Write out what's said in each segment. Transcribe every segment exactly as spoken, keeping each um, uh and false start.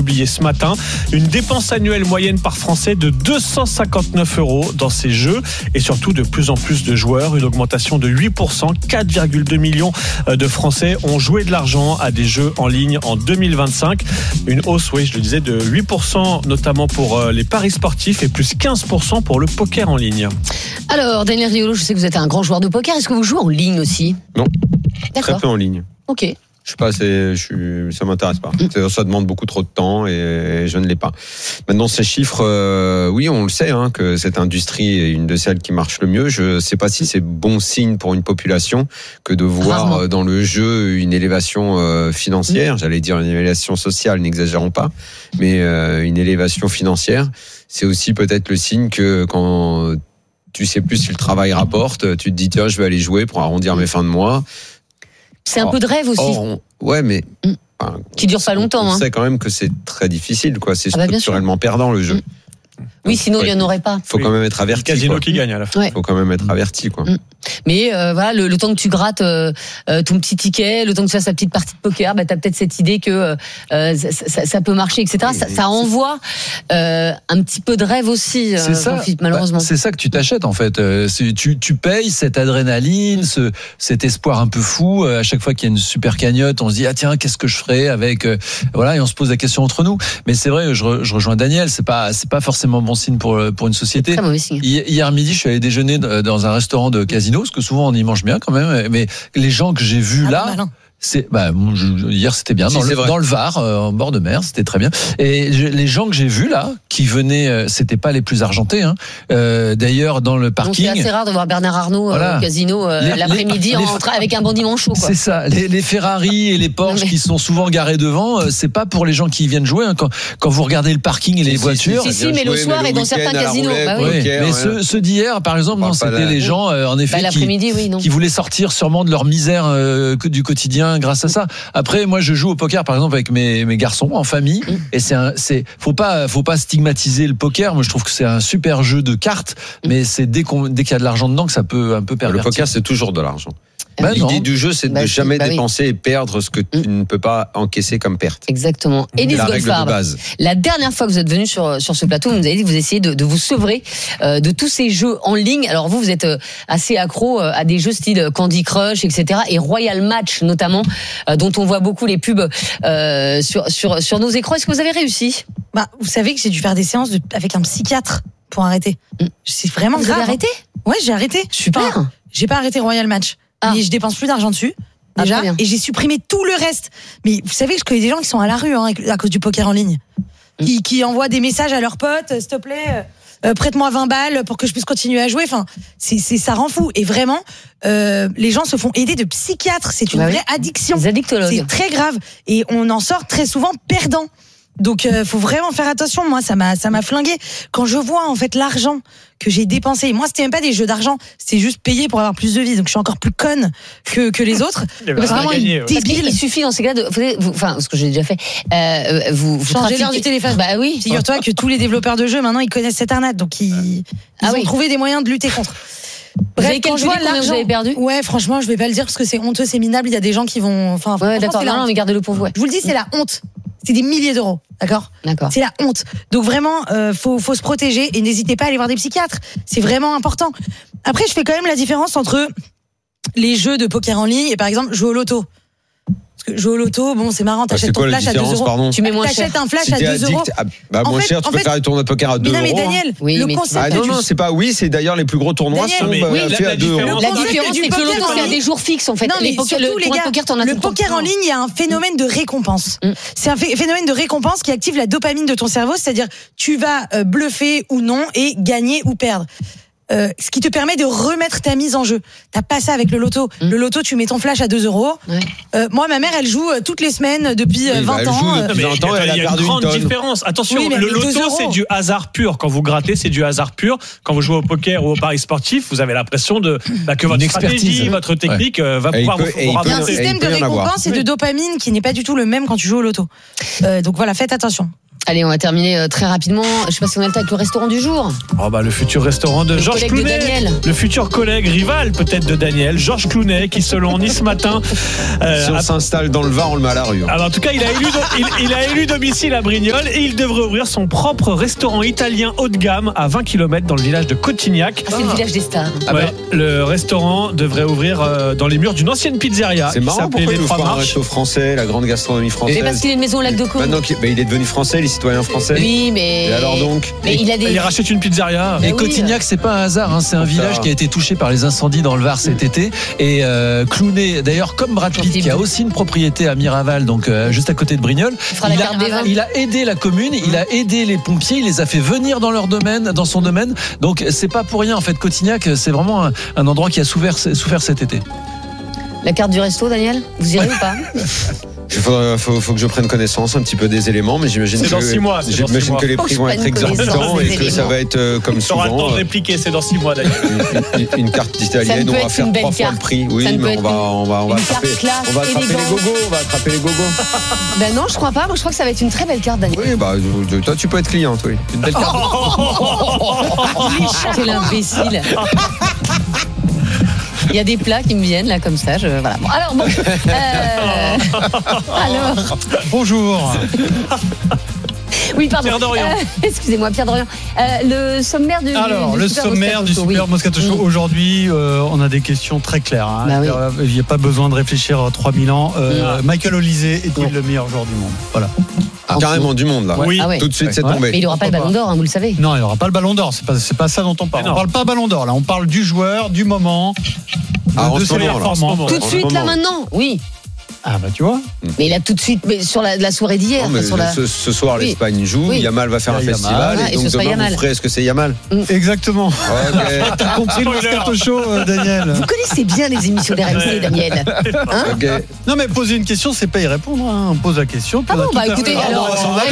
publié ce matin. Une dépense annuelle moyenne par Français de deux cent cinquante-neuf euros dans ces jeux et surtout de plus en plus de joueurs. Une augmentation de huit pour cent. quatre virgule deux millions de Français ont joué de l'argent à des jeux en ligne en deux mille vingt-cinq. Une hausse, oui, je le disais, de huit pour cent notamment pour les paris sportifs et plus quinze pour cent pour le poker en ligne. Alors, Daniel Riolo, je sais que vous êtes un grand joueur de poker. Est-ce que vous jouez en ligne aussi ? Non, D'accord. très peu en ligne. Ok. Je sais pas, c'est, je suis, ça m'intéresse pas. Mm. Ça demande beaucoup trop de temps et je ne l'ai pas. Maintenant, ces chiffres, euh, oui, on le sait, hein, que cette industrie est une de celles qui marche le mieux. Je sais pas si c'est bon signe pour une population que de voir Rarement. dans le jeu une élévation euh, financière. Mm. J'allais dire une élévation sociale, n'exagérons pas, mais euh, une élévation financière. C'est aussi peut-être le signe que quand tu sais plus si le travail rapporte, tu te dis tiens, je vais aller jouer pour arrondir mm. mes fins de mois. C'est un or, peu de rêve aussi. Or, on, ouais, mais mmh. enfin, qui dure pas longtemps. On hein. sait quand même que c'est très difficile, quoi. C'est ah bah structurellement perdant le jeu. Mmh. Oui, sinon il n'y en aurait pas. Faut quand même être averti. Casino quoi. qui gagne à la fin. Ouais. Faut quand même être averti, quoi. Mmh. Mais euh, voilà, le, le temps que tu grattes euh, ton petit ticket, le temps que tu fasses ta petite partie de poker, bah t'as peut-être cette idée que euh, ça, ça, ça peut marcher, et cetera. Ça, ça envoie euh, un petit peu de rêve aussi. C'est euh, ça. Philippe, malheureusement. Bah, c'est ça que tu t'achètes en fait. Euh, tu, tu payes cette adrénaline, ce, cet espoir un peu fou. Euh, à chaque fois qu'il y a une super cagnotte, on se dit ah tiens qu'est-ce que je ferais avec euh, voilà et on se pose la question entre nous. Mais c'est vrai, je, je rejoins Daniel. C'est pas c'est pas forcément bon signe pour pour une société. Très mauvais signe. Hier midi, je suis allé déjeuner dans un restaurant de casino, parce que souvent on y mange bien quand même. Mais les gens que j'ai vus ah, là. Malin. C'est, bah, je, hier c'était bien dans, si, le, dans le Var, euh, en bord de mer, c'était très bien. Et je, les gens que j'ai vus là, qui venaient, euh, c'était pas les plus argentés. Hein. Euh, d'ailleurs, dans le parking, donc c'est assez rare de voir Bernard Arnault voilà. euh, au casino euh, les, l'après-midi les, en, les, avec un bandit manchot. Quoi. C'est ça. Les, les Ferrari et les Porsche mais... qui sont souvent garés devant, euh, c'est pas pour les gens qui viennent jouer. Hein. Quand, quand vous regardez le parking et les si, voitures, si, si, si mais le soir mais le et dans certains casinos. Roulette, bah, oui. oui. Poker, mais ouais. ceux, ceux d'hier, par exemple, non, c'était la... les gens, euh, en effet, bah, qui, oui, qui voulaient sortir sûrement de leur misère euh, du quotidien grâce à ça. Après, moi, je joue au poker, par exemple, avec mes, mes garçons en famille, mmh. et c'est, un, c'est, faut pas, faut pas stigmatiser le poker. Moi, je trouve que c'est un super jeu de cartes, mmh. mais c'est dès qu'on, dès qu'il y a de l'argent dedans que ça peut un peu pervertir. Le poker, c'est toujours de l'argent. Bah L'idée non. du jeu, c'est bah de jamais bah dépenser oui. et perdre ce que tu mmh. ne peux pas encaisser comme perte. Exactement. Élise Goldfarb, la dernière fois que vous êtes venu sur sur ce plateau, vous nous avez dit que vous essayez de, de vous sevrer euh, de tous ces jeux en ligne. Alors vous, vous êtes euh, assez accro euh, à des jeux style Candy Crush, et cetera. Et Royal Match notamment, euh, dont on voit beaucoup les pubs euh, sur sur sur nos écrans. Est-ce que vous avez réussi ? Bah, vous savez que j'ai dû faire des séances de, avec un psychiatre pour arrêter. Mmh. C'est vraiment vous grave. Vous avez arrêté ? Ouais, j'ai arrêté. Super. Enfin, j'ai pas arrêté Royal Match. Ah. Mais je dépense plus d'argent dessus déjà ah, et j'ai supprimé tout le reste. Mais vous savez que je connais des gens qui sont à la rue hein, à cause du poker en ligne, mmh. qui, qui envoient des messages à leurs potes, s'il te plaît, euh, prête-moi vingt balles pour que je puisse continuer à jouer. Enfin, c'est, c'est ça rend fou. Et vraiment, euh, les gens se font aider de psychiatres. C'est une bah vraie oui. addiction. Les addictologues. C'est très grave et on en sort très souvent perdant. Donc euh, faut vraiment faire attention. Moi ça m'a ça m'a flingué quand je vois en fait l'argent que j'ai dépensé. Moi c'était même pas des jeux d'argent, c'était juste payé pour avoir plus de vie. Donc je suis encore plus conne que que les autres. C'est vraiment gagné, ouais. débile. Il suffit dans ces cas de vous, enfin ce que j'ai déjà fait euh, vous vous changer l'heure du téléphone. Bah oui. Figure-toi que tous les développeurs de jeux maintenant ils connaissent cette arnaque donc ils, ils ah ont oui. trouvé des moyens de lutter contre. Bref, quand je vois l'argent, vous avez perdu. Ouais, franchement, je vais pas le dire parce que c'est honteux, c'est minable. Il y a des gens qui vont, enfin, ouais, d'accord. Non, non, mais gardez-le pour vous. Ouais. Je vous le dis, c'est la honte. C'est des milliers d'euros, d'accord ? D'accord. C'est la honte. Donc vraiment, euh, faut, faut se protéger et n'hésitez pas à aller voir des psychiatres. C'est vraiment important. Après, je fais quand même la différence entre les jeux de poker en ligne et par exemple jouer au loto. Parce que jouer au loto, bon, c'est marrant, t'achètes ton flash à deux euros. Pardon. Tu mets moins cher. T'achètes un flash si à deux euros. À, bah, moins fait, cher, tu peux fait, faire les tournois de poker à deux euros. Mais non, mais Daniel, oui, le mais concept. Ah non, non, c'est pas, oui, c'est d'ailleurs les plus gros tournois Daniel, sont mais, oui, la, faits la à deux euros. La différence, c'est que le loto, c'est à des jours fixes, en fait. Non, mais les poker, surtout, le les gars, poker, t'en as le poker en ligne, il y a un phénomène de récompense. Mm. C'est un phénomène de récompense qui active la dopamine de ton cerveau, c'est-à-dire tu vas bluffer ou non et gagner ou perdre. Euh, ce qui te permet de remettre ta mise en jeu. T'as pas ça avec le loto. Mmh. Le loto, tu mets ton flash à deux euros. Ouais. Euh, moi, ma mère, elle joue toutes les semaines depuis oui, vingt bah, ans. Elle joue depuis vingt ans, elle a il y a une grande différence. Attention, oui, le loto, c'est du hasard pur. Quand vous grattez, c'est du hasard pur. Quand vous jouez au poker ou au paris sportif, vous avez l'impression de bah, que votre stratégie, votre technique ouais. va et pouvoir peut, vous, vous Il y a un système de récompense et de dopamine qui n'est pas du tout le même quand tu joues au loto. Euh, donc voilà, faites attention. Allez, on va terminer très rapidement. Je sais pas si on a le temps avec le restaurant du jour. Oh bah le futur restaurant de le Georges Clooney, de Daniel. Le futur collègue rival peut-être de Daniel, Georges Clooney, qui selon Nice Matin, euh, si on a... s'installe dans le Var, on le met à la rue. Hein. Alors en tout cas, il a élu, il, il a élu domicile à Brignoles et il devrait ouvrir son propre restaurant italien haut de gamme à vingt kilomètres dans le village de Cotignac. Ah, c'est ah. le village des stars. Ah ouais, bah. Le restaurant devrait ouvrir euh, dans les murs d'une ancienne pizzeria. C'est marrant, pourquoi il ouvre pas un resto français, la grande gastronomie française. Mais parce qu'il a une maison au lac de Caunes. Maintenant, bah, il est devenu français, les citoyens français. Oui, mais. Et alors donc mais il, a des... il rachète une pizzeria. Et oui. Cotignac, c'est pas un hasard, hein, c'est un village qui a été touché par les incendies dans le Var cet mmh. été. Et euh, Clooney, d'ailleurs, comme Brad Pitt, qui a aussi une propriété à Miraval, donc euh, juste à côté de Brignoles, il, il, a, il a aidé la commune, mmh. il a aidé les pompiers, il les a fait venir dans leur domaine, dans son domaine. Donc c'est pas pour rien en fait. Cotignac, c'est vraiment un, un endroit qui a souffert, souffert cet été. La carte du resto, Daniel, vous irez ou pas? Il faut, faut, faut que je prenne connaissance un petit peu des éléments, mais j'imagine c'est que, dans six mois, c'est j'imagine dans six que les prix vont être exorbitants et que éléments. Ça va être euh, comme souvent. Tu auras le temps de répliquer, c'est dans six mois d'ailleurs. Une, une, une carte italienne, on va faire trois fois le prix. Oui, mais on va, on va, on va attraper, on va attraper les gogos, on va attraper les gogos. Ben non, je crois pas. Moi, je crois que ça va être une très belle carte, Daniel. Oui, bah, toi, tu peux être cliente, oui. Une belle carte. Quel imbécile. Il y a des plats qui me viennent là comme ça. Je... Voilà. Bon, alors bon. Euh... Alors. Bonjour. Oui, pardon. Pierre Dorian. Euh, excusez-moi, Pierre Dorian. Euh, le sommaire du. Alors, du le Super sommaire Moscato du Super oui. Moscato Show. Aujourd'hui, euh, on a des questions très claires. Hein. Bah oui. Il n'y a pas besoin de réfléchir trois mille ans. Euh, ah. Michael Olysée est-il le meilleur joueur du monde? Voilà. Ah, carrément du monde là. Oui. Ah ouais. Tout de suite, c'est ouais. tombé. Mais il n'aura pas le ballon d'or, hein, vous le savez. Non, il n'aura pas le ballon d'or. C'est pas, c'est pas ça dont on parle. On parle pas ballon d'or là. On parle du joueur, du moment. Ah, de en ses ce moment, performances. Tout de suite là maintenant, oui. Ah bah tu vois. Mais il a tout de suite, mais sur la, la soirée d'hier. Non, mais sur la... ce, ce soir, oui. l'Espagne joue. Oui. Yamal va faire un Yamal. festival. Ah, et donc demain, vous ferez, est-ce que c'est Yamal? mm. Exactement. Okay. T'as compris le Moscato Show, euh, Daniel. Vous connaissez bien les émissions d'R M C, Daniel. Hein okay. Non mais poser une question, c'est pas y répondre. Hein. On pose la question. Ah bon, bah écoutez, alors,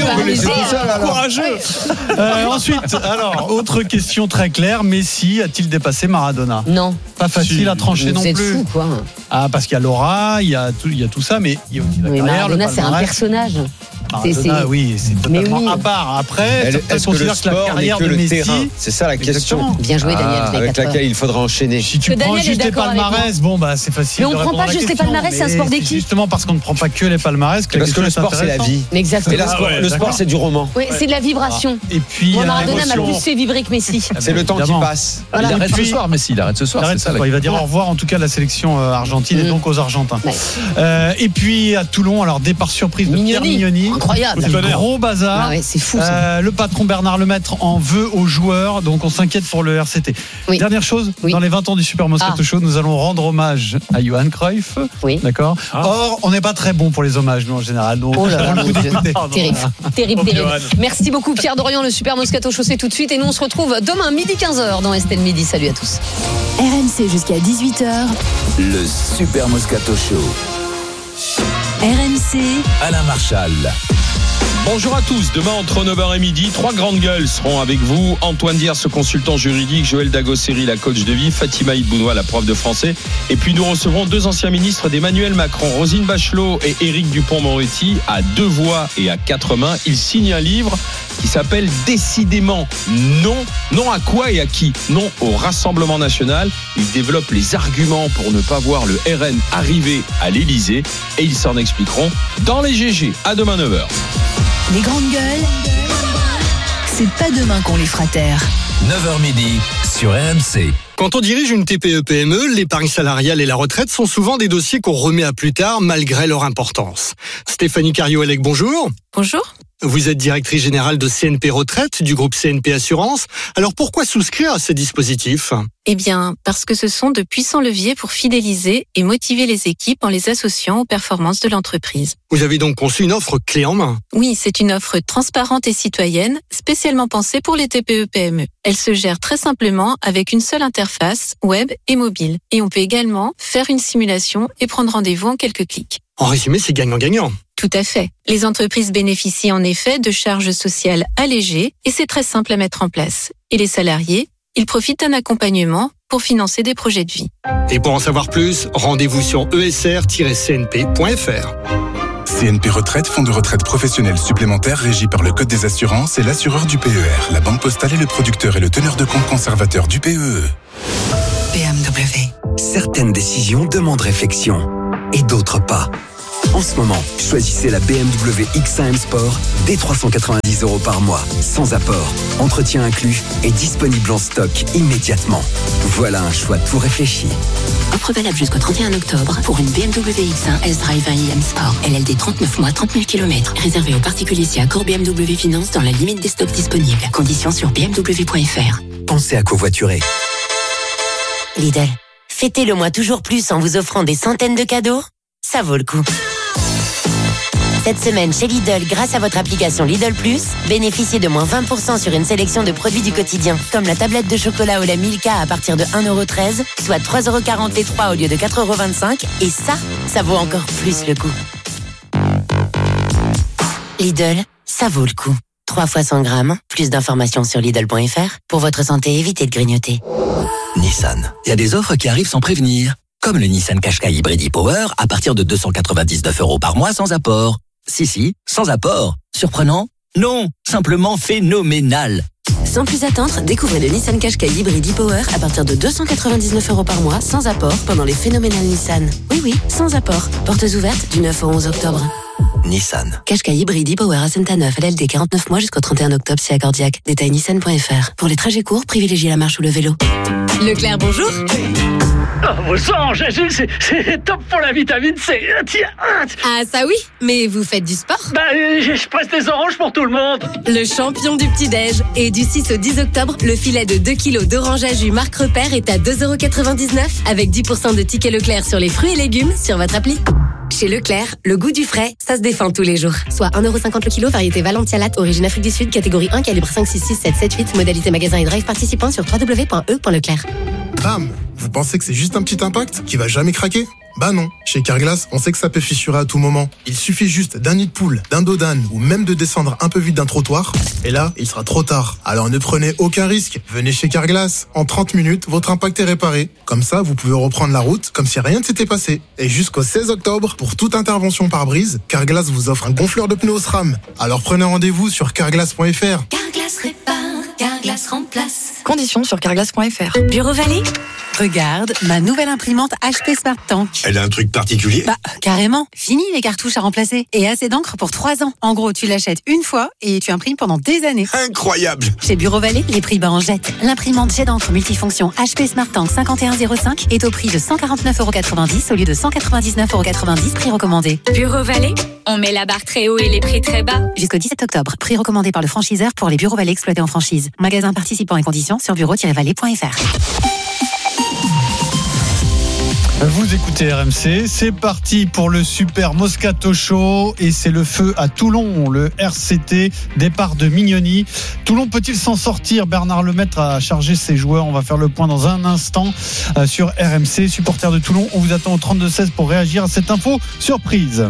courageux. Euh, ensuite, alors, autre question très claire. Messi a-t-il dépassé Maradona? Non. Pas facile si. à trancher vous non êtes plus. Fou, quoi. Ah, parce qu'il y a Laura, il y a tout, il y a tout ça, mais il y a aussi la oui, carrière, Maradona, c'est un personnage. Maradona, c'est, c'est... oui, c'est totalement oui. à part. Après, Elle, est-ce que le sport que la n'est que le Messi, terrain? C'est ça la question. Exactement. Bien joué, Daniel. Ah, avec laquelle il faudra enchaîner. Si tu prends juste les palmarès, bon bah c'est facile. Mais on ne prend pas juste les palmarès, c'est un sport d'équipe. Justement parce qu'on ne prend pas que les palmarès. Parce que le sport c'est la vie. Exactement. Le sport c'est du roman. Oui, c'est de la vibration. Et puis Maradona m'a plus fait vibrer que Messi. C'est le temps qui passe. Il arrête ce soir, Messi. Il arrête ce soir. Il va dire au revoir en tout cas à la sélection argentine et donc aux Argentins. Et puis à Toulon, alors départ surprise de Pierre Mignoni. Incroyable. Gros bazar. Ah ouais, c'est fou, ça. Euh, le patron Bernard Lemaître en veut aux joueurs, donc on s'inquiète pour le R C T. Oui. Dernière chose, oui. dans les vingt ans du Super Moscato ah. Show, nous allons rendre hommage à Johan Cruyff. Oui. D'accord. Ah. Or, on n'est pas très bon pour les hommages, nous en général. Donc, oh là là, le coup d'écouter. Terrible, terrible, oh, terrible. Merci beaucoup Pierre Dorian, le Super Moscato Show, c'est tout de suite. Et nous, on se retrouve demain midi quinze heures dans Estelle Midi. Salut à tous. R M C jusqu'à dix-huit heures. Le Super Moscato Show. R M C. Alain Marchal. Bonjour à tous, demain entre neuf heures et midi, trois grandes gueules seront avec vous. Antoine Diers, ce consultant juridique, Joël Dagosseri, la coach de vie, Fatima Idbounoua, la prof de français. Et puis nous recevrons deux anciens ministres d'Emmanuel Macron, Roselyne Bachelot et Éric Dupond-Moretti, à deux voix et à quatre mains. Ils signent un livre qui s'appelle Décidément non. Non à quoi et à qui? Non au Rassemblement National. Ils développent les arguments pour ne pas voir le R N arriver à l'Élysée et ils s'en expliqueront dans les G G. À demain neuf heures. Les grandes gueules, c'est pas demain qu'on les fera taire. neuf heures midi sur R M C. Quand on dirige une T P E P M E, l'épargne salariale et la retraite sont souvent des dossiers qu'on remet à plus tard malgré leur importance. Stéphanie Cario-Elec, bonjour. Bonjour. Vous êtes directrice générale de C N P Retraite du groupe C N P Assurance. Alors pourquoi souscrire à ces dispositifs ? Eh bien, parce que ce sont de puissants leviers pour fidéliser et motiver les équipes en les associant aux performances de l'entreprise. Vous avez donc conçu une offre clé en main ? Oui, c'est une offre transparente et citoyenne, spécialement pensée pour les T P E P M E. Elle se gère très simplement avec une seule interface, web et mobile. Et on peut également faire une simulation et prendre rendez-vous en quelques clics. En résumé, c'est gagnant-gagnant. Tout à fait. Les entreprises bénéficient en effet de charges sociales allégées et c'est très simple à mettre en place. Et les salariés, ils profitent d'un accompagnement pour financer des projets de vie. Et pour en savoir plus, rendez-vous sur e s r tiret c n p point f r. C N P Retraite, fonds de retraite professionnel supplémentaire régi par le Code des assurances et l'assureur du P E R. La Banque Postale est le producteur et le teneur de compte conservateur du P E E. B M W. Certaines décisions demandent réflexion et d'autres pas. En ce moment, choisissez la B M W X un M Sport dès trois cent quatre-vingt-dix euros par mois, sans apport, entretien inclus et disponible en stock immédiatement. Voilà un choix tout réfléchi. Offre valable jusqu'au trente et un octobre pour une B M W X un S-Drive un i M Sport. L L D trente-neuf mois, trente mille kilomètres. Réservé aux particuliers si accord B M W Finance dans la limite des stocks disponibles. Conditions sur b m w point f r. Pensez à covoiturer. Lidl, fêtez le mois toujours plus en vous offrant des centaines de cadeaux. Ça vaut le coup. Cette semaine chez Lidl, grâce à votre application Lidl Plus, bénéficiez de moins vingt pour cent sur une sélection de produits du quotidien, comme la tablette de chocolat au lait Milka à partir de un euro treize, soit trois euros quarante les trois au lieu de quatre euros vingt-cinq, et ça, ça vaut encore plus le coup. Lidl, ça vaut le coup. trois fois cent grammes, plus d'informations sur Lidl point f r. Pour votre santé, évitez de grignoter. Nissan, il y a des offres qui arrivent sans prévenir. Comme le Nissan Qashqai Hybrid e-Power à partir de deux cent quatre-vingt-dix-neuf euros par mois sans apport. Si, si, sans apport. Surprenant? Non, simplement phénoménal. Sans plus attendre, découvrez le Nissan Qashqai Hybrid e-Power à partir de deux cent quatre-vingt-dix-neuf euros par mois sans apport pendant les phénoménales Nissan. Oui, oui, sans apport. Portes ouvertes du neuf au onze octobre. Nissan. Qashqai Hybrid e-Power à Senta-Neuf, L L D quarante-neuf mois jusqu'au trente et un octobre si accordiaque. Détail nissan point f r. Pour les trajets courts, privilégiez la marche ou le vélo. Leclerc, bonjour. Oh, vos sangs, c'est, c'est top pour la vitamine C. Tiens. Ah, ça oui, mais vous faites du sport? Bah, je presse des oranges pour tout le monde. Le champion du petit-déj. Et du six au dix octobre, le filet de deux kilos d'orange à jus marque Repère est à deux euros quatre-vingt-dix-neuf avec dix pour cent de tickets Leclerc sur les fruits et légumes sur votre appli. Chez Leclerc, le goût du frais, ça se défend tous les jours. Soit un euro cinquante le kilo, variété Valentia Latte, origine Afrique du Sud, catégorie un, calibre cinq, six, six, sept, sept, huit, modalité magasin et drive participant sur w w w point e point leclerc. Bam! Vous pensez que c'est juste un petit impact qui va jamais craquer? Bah non. Chez Carglass, on sait que ça peut fissurer à tout moment. Il suffit juste d'un nid de poule, d'un dos d'âne ou même de descendre un peu vite d'un trottoir. Et là, il sera trop tard. Alors ne prenez aucun risque. Venez chez Carglass. En trente minutes, votre impact est réparé. Comme ça, vous pouvez reprendre la route comme si rien ne s'était passé. Et jusqu'au seize octobre, pour toute intervention par brise, Carglass vous offre un gonfleur de pneus SRAM. Alors prenez rendez-vous sur carglass point f r. Carglass répare, Carglass remplace. Conditions sur carglass point f r. Bureau Vallée. Regarde, ma nouvelle imprimante H P Smart Tank. Elle a un truc particulier? Bah, carrément. Fini les cartouches à remplacer. Et assez d'encre pour trois ans. En gros, tu l'achètes une fois et tu imprimes pendant des années. Incroyable! Chez Bureau Vallée, les prix bas en jette. L'imprimante jet d'encre multifonction H P Smart Tank cinquante et un zéro cinq est au prix de cent quarante-neuf euros quatre-vingt-dix au lieu de cent quatre-vingt-dix-neuf euros quatre-vingt-dix, prix recommandé. Bureau Vallée, on met la barre très haut et les prix très bas. Jusqu'au dix-sept octobre, prix recommandé par le franchiseur pour les Bureaux Vallée exploités en franchise. Magasin participant et conditions sur bureau tiret vallée point f r. Vous écoutez R M C, c'est parti pour le Super Moscato Show et c'est le feu à Toulon, le R C T, départ de Mignoni. Toulon peut-il s'en sortir? Bernard Lemaître a chargé ses joueurs, on va faire le point dans un instant sur R M C. Supporters de Toulon, on vous attend au trente-deux seize pour réagir à cette info surprise.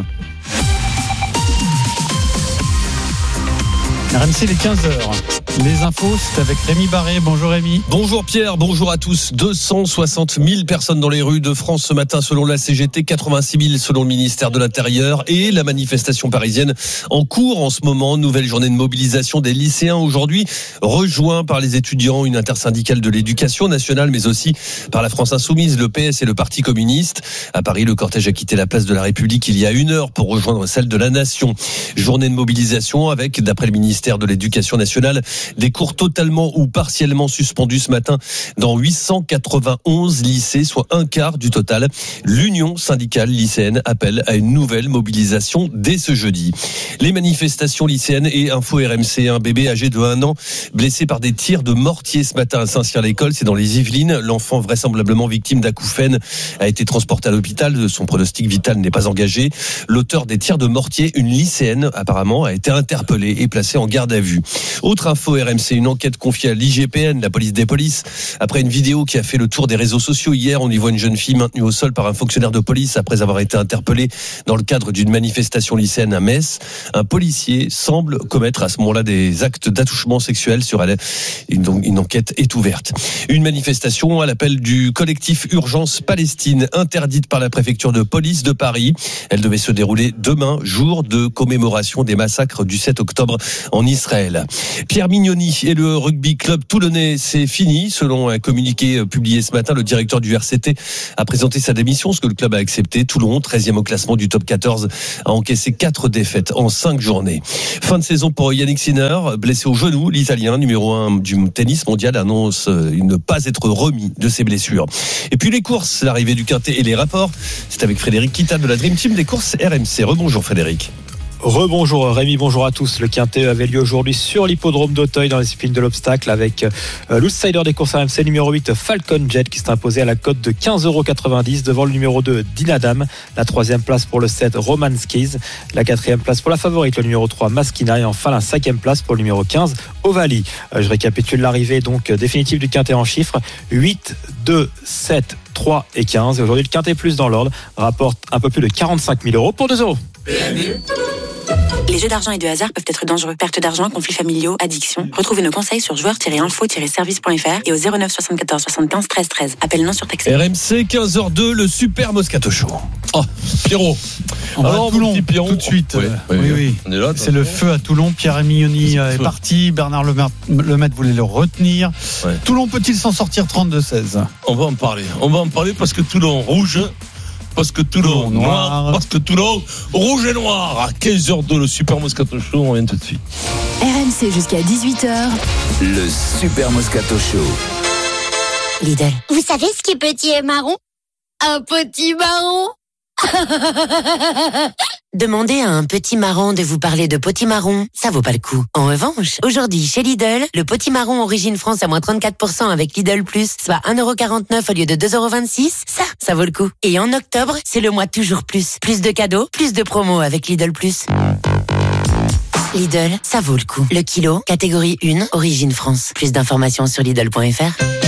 R M C, les quinze heures. Les infos, c'est avec Rémi Barré. Bonjour Rémi. Bonjour Pierre, bonjour à tous. deux cent soixante mille personnes dans les rues de France ce matin selon la C G T, quatre-vingt-six mille selon le ministère de l'Intérieur et la manifestation parisienne en cours en ce moment. Nouvelle journée de mobilisation des lycéens aujourd'hui, rejoint par les étudiants, une intersyndicale de l'éducation nationale, mais aussi par la France Insoumise, le P S et le Parti communiste. À Paris, le cortège a quitté la place de la République il y a une heure pour rejoindre celle de la Nation. Journée de mobilisation avec, d'après le ministère de l'Éducation nationale, des cours totalement ou partiellement suspendus ce matin dans huit cent quatre-vingt-onze lycées, soit un quart du total. L'Union syndicale lycéenne appelle à une nouvelle mobilisation dès ce jeudi. Les manifestations lycéennes et info R M C, un bébé âgé de un an blessé par des tirs de mortier ce matin à Saint-Cyr-l'École, c'est dans les Yvelines. L'enfant vraisemblablement victime d'acouphènes a été transporté à l'hôpital. Son pronostic vital n'est pas engagé. L'auteur des tirs de mortier, une lycéenne apparemment, a été interpellée et placée en garde à vue. Autre info Info R M C, une enquête confiée à l'I G P N, la police des polices, après une vidéo qui a fait le tour des réseaux sociaux. Hier, on y voit une jeune fille maintenue au sol par un fonctionnaire de police après avoir été interpellée dans le cadre d'une manifestation lycéenne à Metz. Un policier semble commettre à ce moment-là des actes d'attouchement sexuel sur elle. Une, une enquête est ouverte. Une manifestation à l'appel du collectif Urgence Palestine, interdite par la préfecture de police de Paris. Elle devait se dérouler demain, jour de commémoration des massacres du sept octobre en Israël. Pierre Mignoni et le rugby club toulonnais, c'est fini. Selon un communiqué publié ce matin, le directeur du R C T a présenté sa démission, ce que le club a accepté. Toulon, treizième au classement du top quatorze, a encaissé quatre défaites en cinq journées. Fin de saison pour Yannick Sinner, blessé au genou. L'Italien, numéro un du tennis mondial, annonce ne pas être remis de ses blessures. Et puis les courses, l'arrivée du Quintet et les rapports, c'est avec Frédéric Kita de la Dream Team des courses R M C. Rebonjour Frédéric. Rebonjour Rémi, bonjour à tous. Le Quintet avait lieu aujourd'hui sur l'hippodrome d'Auteuil dans les disciplines de l'obstacle avec euh, l'outsider des courses R M C numéro huit Falcon Jet qui s'est imposé à la cote de quinze euros quatre-vingt-dix devant le numéro deux Dinadam, la troisième place pour le sept Roman Skis, la quatrième place pour la favorite le numéro trois Maskina et enfin la cinquième place pour le numéro quinze Ovali. Euh, je récapitule l'arrivée donc définitive du Quintet en chiffres, huit, deux, sept, trois et quinze. Et aujourd'hui le Quintet plus dans l'ordre rapporte un peu plus de quarante-cinq mille euros pour deux euros. Les jeux d'argent et de hasard peuvent être dangereux. Perte d'argent, conflits familiaux, addiction. Retrouvez nos conseils sur joueurs tiret info tiret service point f r et au zéro neuf soixante-quatorze soixante-quinze treize treize. Appel non surtaxé. R M C quinze heures deux, le Super Moscato Show. Oh, Pierrot. On Alors, va à Toulon Pierrot. Tout de suite. Oui, oui, oui, oui. On est là. C'est le feu à Toulon. Pierre Mignoni est parti. Bernard Lemaitre voulait le retenir. Ouais. Toulon peut-il s'en sortir trente-deux seize? On va en parler. On va en parler parce que Toulon rouge. Parce que Toulon noir, noir, parce que Toulon rouge et noir. À quinze heures deux, le Super Moscato Show, on vient tout de suite. R M C jusqu'à dix-huit heures. Le Super Moscato Show. Lidl. Vous savez ce qui est petit et marron? Un petit marron. Demandez à un petit marron de vous parler de potimarron, ça vaut pas le coup. En revanche, aujourd'hui chez Lidl, le potimarron Origine France à moins trente-quatre pour cent avec Lidl Plus, soit un euro quarante-neuf au lieu de deux euros vingt-six, ça, ça vaut le coup. Et en octobre, c'est le mois toujours plus. Plus de cadeaux, plus de promos avec Lidl Plus. Lidl, ça vaut le coup. Le kilo, catégorie un, Origine France. Plus d'informations sur Lidl point f r.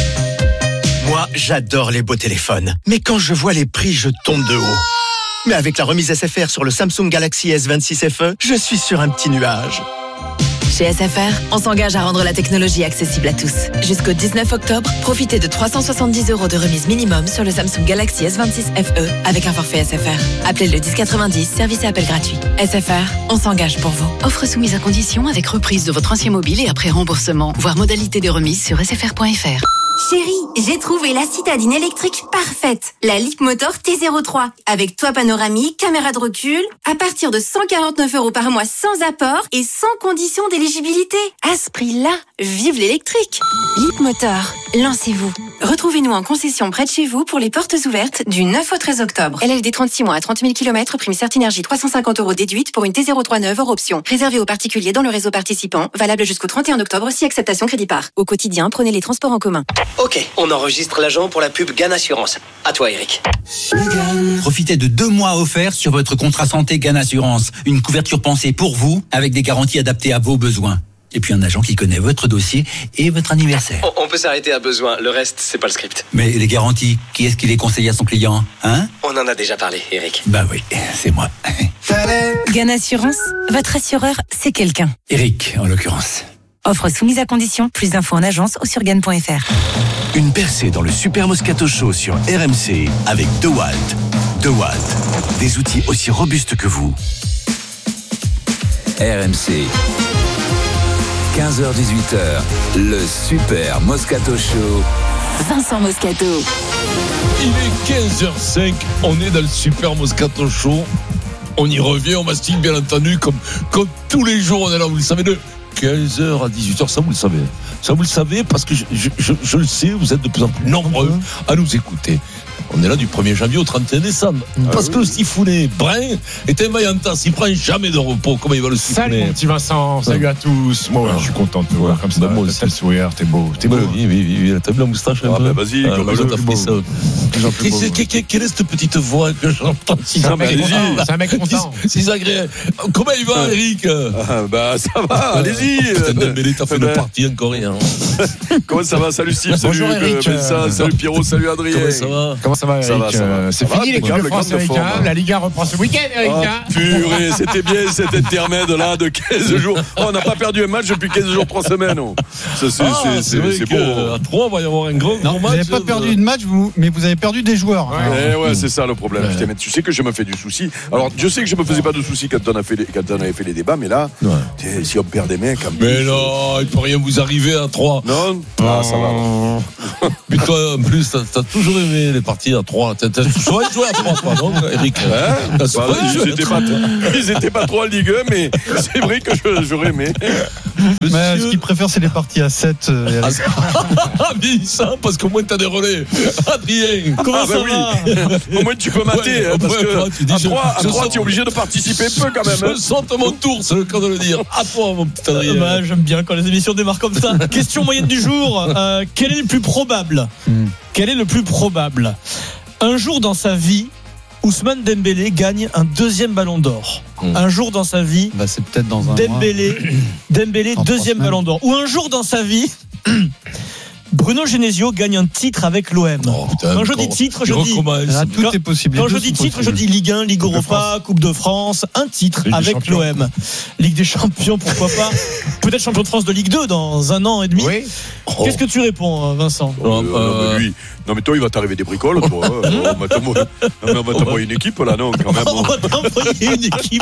Moi, j'adore les beaux téléphones. Mais quand je vois les prix, je tombe de haut. Mais avec la remise S F R sur le Samsung Galaxy S vingt-six F E, je suis sur un petit nuage. Chez S F R, on s'engage à rendre la technologie accessible à tous. Jusqu'au dix-neuf octobre, profitez de trois cent soixante-dix euros de remise minimum sur le Samsung Galaxy S vingt-six F E avec un forfait S F R. Appelez le dix quatre-vingt-dix, service et appel gratuit. S F R, on s'engage pour vous. Offre soumise à condition avec reprise de votre ancien mobile et après remboursement. Voir modalité de remise sur s f r point f r. Chérie, j'ai trouvé la citadine électrique parfaite. La Leapmotor T zéro trois. Avec toit panoramique, caméra de recul. À partir de cent quarante-neuf euros par mois sans apport et sans condition d'éligibilité. À ce prix-là, vive l'électrique. Leapmotor, lancez-vous. Retrouvez-nous en concession près de chez vous pour les portes ouvertes du neuf au treize octobre. L L D trente-six mois à trente mille kilomètres, prime Certinergie trois cent cinquante euros déduite pour une T zéro trois neuve hors option. Réservé aux particuliers dans le réseau participant. Valable jusqu'au trente et un octobre si acceptation crédit par. Au quotidien, prenez les transports en commun. Ok, on enregistre l'agent pour la pub Gann Assurance. À toi, Eric. Profitez de deux mois offerts sur votre contrat santé Gann Assurance. Une couverture pensée pour vous, avec des garanties adaptées à vos besoins. Et puis un agent qui connaît votre dossier et votre anniversaire. On, on peut s'arrêter à besoin, le reste, c'est pas le script. Mais les garanties, qui est-ce qui les conseille à son client, hein? On en a déjà parlé, Eric. Bah oui, c'est moi. Gann Assurance, votre assureur, c'est quelqu'un. Eric, en l'occurrence. Offre soumise à condition, plus d'infos en agence ou sur gann point f r. Une percée dans le Super Moscato Show sur R M C avec DeWalt. DeWalt, des outils aussi robustes que vous. R M C, quinze heures dix-huit heures, le Super Moscato Show. Vincent Moscato. Il est quinze heures cinq, on est dans le Super Moscato Show. On y revient, on mastique bien entendu, comme, comme tous les jours, on est là, vous le savez, de quinze heures à dix-huit heures, ça vous le savez. Ça vous le savez parce que je, je, je, je le sais, vous êtes de plus en plus nombreux à nous écouter. On est là du premier janvier au trente et un décembre. Ah parce oui. que le siphonné brun est un vaillantas. Il prend jamais de repos. Comment il va le siphonner? Salut mon petit Vincent, salut à tous. Moi, ouais, je suis content de te voir comme ça. Bah, moi aussi. T'as le sourire, t'es beau. T'es beau. Oui, oui, oui. T'as vu la moustache un ah, peu? Bah, vas-y, ah, comme bah, ça, t'as pris ça. Quelle est cette petite voix que j'entends si c'est un mec content. C'est un mec content. C'est agréable. Comment il va, Eric? Ah, bah, ça va, allez-y. dit. Dembélé, t'as fait une partie encore rien. Comment ça va? Salut Steve, salut Vincent, salut Pierrot, salut Adrien. Comment ça va? Comment ça va, Eric? Ça va, ça va. C'est fini l'équipe de France, Eric. La Liga reprend ce week-end, Eric. Purée, c'était bien cet intermède-là de quinze jours. On n'a pas perdu un match depuis quinze jours, trois semaines. Ça, c'est, ah, c'est, c'est, c'est, c'est beau. À trois, il va y avoir un gros, non, gros match. Vous n'avez pas perdu de match, vous, mais vous avez perdu des joueurs. Ouais, eh ouais, c'est ça le problème. Ouais. Putain, mais tu sais que je me fais du souci. Alors, je sais que je me faisais pas de soucis quand on a fait les, quand on avait fait les débats, mais là, ouais. si on perd des mecs, mais non, il peut rien vous arriver à trois. Non, ah, ça va. Puis toi, en plus, t'as, t'as toujours aimé les parties à trois. T'as, t'as souvent joué à trois, toi, non, Eric? Ouais, bah, ils, étaient pas, ils étaient pas trop en Ligue un, mais c'est vrai que je, j'aurais aimé. Mais ce qu'il préfère, c'est les parties à sept. Euh, ah, vieillissant, parce qu'au moins t'as des relais. Adrien, comment ah, ça bah va oui. Au moins tu peux mater, ouais, hein, parce ouais, que tu dis, à trois, je, à trois, tu es obligé de participer peu quand même. Je hein. sens mon tour, c'est le cas de le dire. À toi, mon petit Adrien. Bah, j'aime bien quand les émissions démarrent comme ça. Question moyenne du jour. Euh, quel est le plus probable hmm. Quel est le plus probable Un jour dans sa vie, Ousmane Dembélé gagne un deuxième ballon d'or. Mmh. Un jour dans sa vie, bah c'est peut-être dans un Dembélé, mois. Dembélé deuxième ballon d'or. Ou un jour dans sa vie, Bruno Genesio gagne un titre avec l'O M. Oh, putain, quand je dis titre, je dis là, tout quand, est possible. Quand je dis titre, je dis Ligue un, Ligue Europa, Coupe de France, un titre Ligue avec l'O M. Ligue des Champions, pourquoi pas. Peut-être champion de France de Ligue deux dans un an et demi. Oui. Oh. Qu'est-ce que tu réponds, Vincent? euh, euh, non, lui, non mais toi il va t'arriver des bricoles, toi. Hein. on va t'envoyer, on va t'envoyer une équipe là, non quand même. On va t'envoyer une équipe.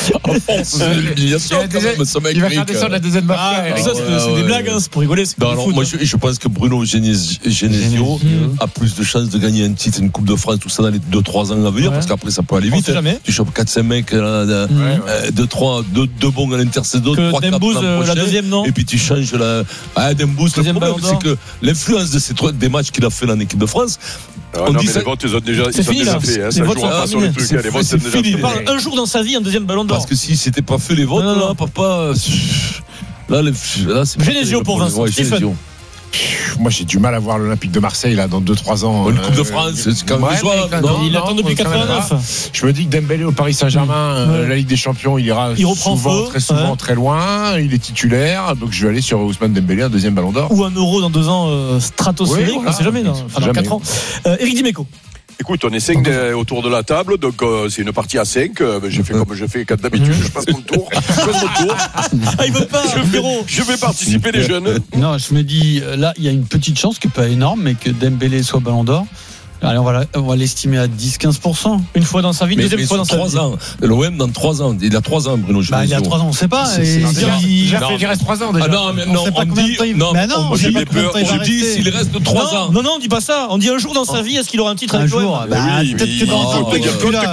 Il va faire descendre la deuxième mafia. Ah, ça, c'est, ouais, c'est ouais, des ouais. blagues, hein, c'est pour rigoler. C'est non, alors, foot, moi, hein. je, je pense que Bruno Genesio mmh. a plus de chances de gagner un titre, une Coupe de France, tout ça dans les deux trois ans à venir, ouais. parce qu'après ça peut aller vite. Hein. Tu chopes quatre cinq mecs, deux trois, deux bons à l'intersaison, trois quatre la deuxième, non? Et puis tu changes la. Ah, Dembouz, le problème, c'est que l'influence de ces trois des matchs qu'il a fait dans l'équipe de France. Ah, on non, dit mais ça... les votes, ils ont déjà, c'est ils ont fini, déjà là. fait. Hein, les votes sont pas sur le truc. Les votes, c'est déjà fini. Un jour dans sa vie, un deuxième ballon d'or. Parce que si c'était pas fait les votes, non, non, là, papa. Là, les... là c'est Genesio pour Vincent. Moi j'ai du mal à voir l'Olympique de Marseille là dans deux trois ans. Une Coupe de France, c'est quand même ouais, jouable. Non, il attend depuis quatre-vingt-neuf. Je me dis que Dembélé au Paris Saint-Germain, mmh. euh, la Ligue des Champions, il ira il souvent, feu, très souvent, ouais. très loin. Il est titulaire, donc je vais aller sur Ousmane Dembélé, un deuxième ballon d'or. Ou un euro dans deux ans euh, stratosphérique, oui, voilà. on ne sait jamais, non. Enfin, dans quatre ans. Euh, Éric Dimeco. Écoute, on est cinq de, autour de la table, donc euh, c'est une partie à cinq. Euh, j'ai fait comme je fais quand d'habitude, je passe mon tour. Je passe mon tour. Ah, il veut pas, je, vais, je vais participer les jeunes. Non, je me dis, là, il y a une petite chance qui n'est pas énorme, mais que Dembélé soit ballon d'or. Allez, on va, on va l'estimer à dix à quinze pour cent. Une fois dans sa vie, mais, deuxième mais fois dans sa vie. ans. L'O M dans trois ans. Il a trois ans, Bruno Genesio. Bah, il a trois ans, on ne sait pas. C'est, c'est, c'est, il, il, il reste trois ans déjà. Ah non, mais non, on, on dit. Non, mais non, on, dit, peur, on dit s'il reste trois ans. Non, non, on dit pas ça. On dit un jour dans sa vie, est-ce qu'il aura un titre avec l'O M? Bah, peut-être que dans un peu, il est plus là.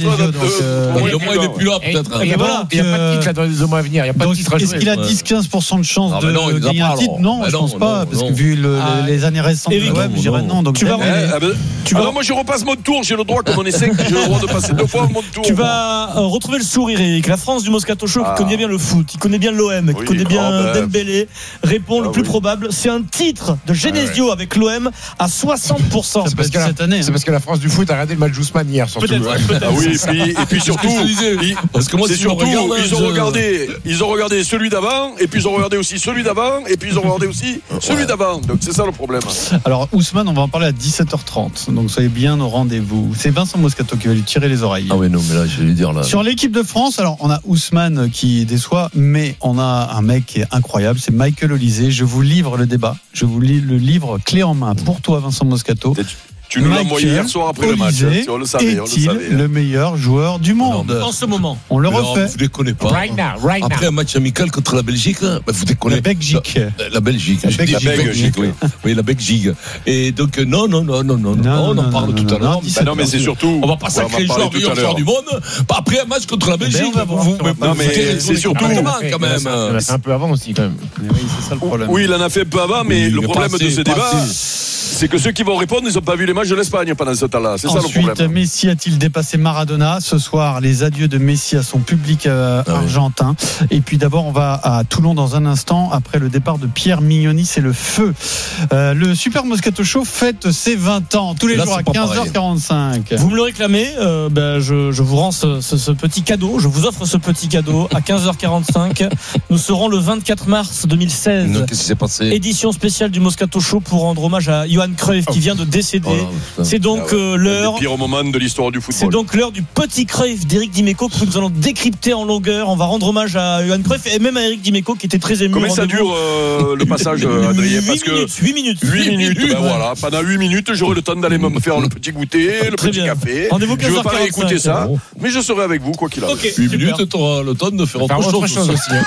Au moins, il n'est plus là, peut-être. Il n'y a pas de titre dans les mois à venir. Il n'y a pas de titre à jouer. Est-ce qu'il a dix à quinze pour cent de chance de gagner un titre? Non, je ne pense pas. Parce que vu les années récentes de l'O M, je dirais non. Tu vas. Alors, moi, je repasse mon tour. J'ai le droit, comme on est cinq, j'ai le droit de passer deux fois mon tour. Tu vas euh, retrouver le sourire, Eric. La France du Moscato Show ah. qui connaît bien le foot, qui connaît bien l'O M, oui, qui connaît bien oh, ben. Dembélé, répond ah, le plus oui. probable. C'est un titre de Genesio ah, ouais. avec l'O M à soixante pour cent. C'est parce, que cette la, année, c'est parce que la France du foot a regardé le match d'Ousmane hier, surtout. Peut-être, ouais. peut-être. Ah oui, et puis, et puis surtout, ils, parce que moi, c'est surtout, regarde, ils, ont je... regardé, ils ont regardé celui d'avant, et puis ils ont regardé aussi celui d'avant, et puis ils ont regardé aussi celui d'avant. Donc c'est ça le problème. Alors, Ousmane, on va en parler à dix-sept heures trente. Donc soyez bien au rendez-vous. C'est Vincent Moscato qui va lui tirer les oreilles. Ah oui, non, mais là, je vais lui dire là. Sur l'équipe de France, alors on a Ousmane qui déçoit, mais on a un mec qui est incroyable, c'est Michael Olysée. Je vous livre le débat, je vous lis le livre clé en main pour toi, Vincent Moscato. Tu nous l'as envoyé hier soir après Olysée, le match. On le savait, on le savait. Le meilleur joueur du monde en ce moment. On le alors, refait. Vous déconnez pas. Right now, right après now. un match amical contre la Belgique, bah vous déconnez. La Belgique. La, la Belgique. La Belgique. La Belgique, oui. Oui, la Belgique. Et donc non, non, non, non, non, non, on en parle tout à l'heure. Non, mais c'est surtout. On va pas sacrer le joueur meilleur joueur du monde. Après un match contre la Belgique. Non, mais c'est surtout quand même. C'est un peu avant aussi quand même. Oui, c'est ça le problème. Oui, il en a fait un peu avant, mais le problème de ce débat. c'est que ceux qui vont répondre, ils n'ont pas vu les matchs de l'Espagne pendant ce temps-là. C'est Ensuite, ça le problème. Messi a-t-il dépassé Maradona? Ce soir, les adieux de Messi à son public euh, ah argentin. Oui. Et puis d'abord, on va à Toulon dans un instant. Après le départ de Pierre Mignoni, c'est le feu. Euh, le Super Moscato Show fête ses vingt ans tous les là, jours à quinze heures quarante-cinq. Vous me le réclamez, euh, ben je, je vous rends ce, ce, ce petit cadeau. Je vous offre ce petit cadeau à quinze heures quarante-cinq. Nous serons le vingt-quatre mars deux mille seize. Non, qu'est-ce qui s'est passé? Édition spéciale du Moscato Show pour rendre hommage à Johan Cruyff qui vient de décéder. Oh, c'est donc ah ouais. euh, l'heure. Le pire moment de l'histoire du football. C'est donc l'heure du petit Cruyff d'Éric Dimeco que nous allons décrypter en longueur. On va rendre hommage à Johan Cruyff et même à Éric Dimeco qui était très ému. Combien ça dure euh, le passage, Adrien? Parce que huit minutes. huit minutes. Ben voilà. Pendant huit minutes, j'aurai le temps d'aller me faire le petit goûter, le très petit bien. Café. Rendez-vous je ne veux pas aller écouter ça, mais je serai avec vous quoi qu'il arrive. Okay, huit minutes, tu auras le temps de faire autre, autre chose, chose aussi.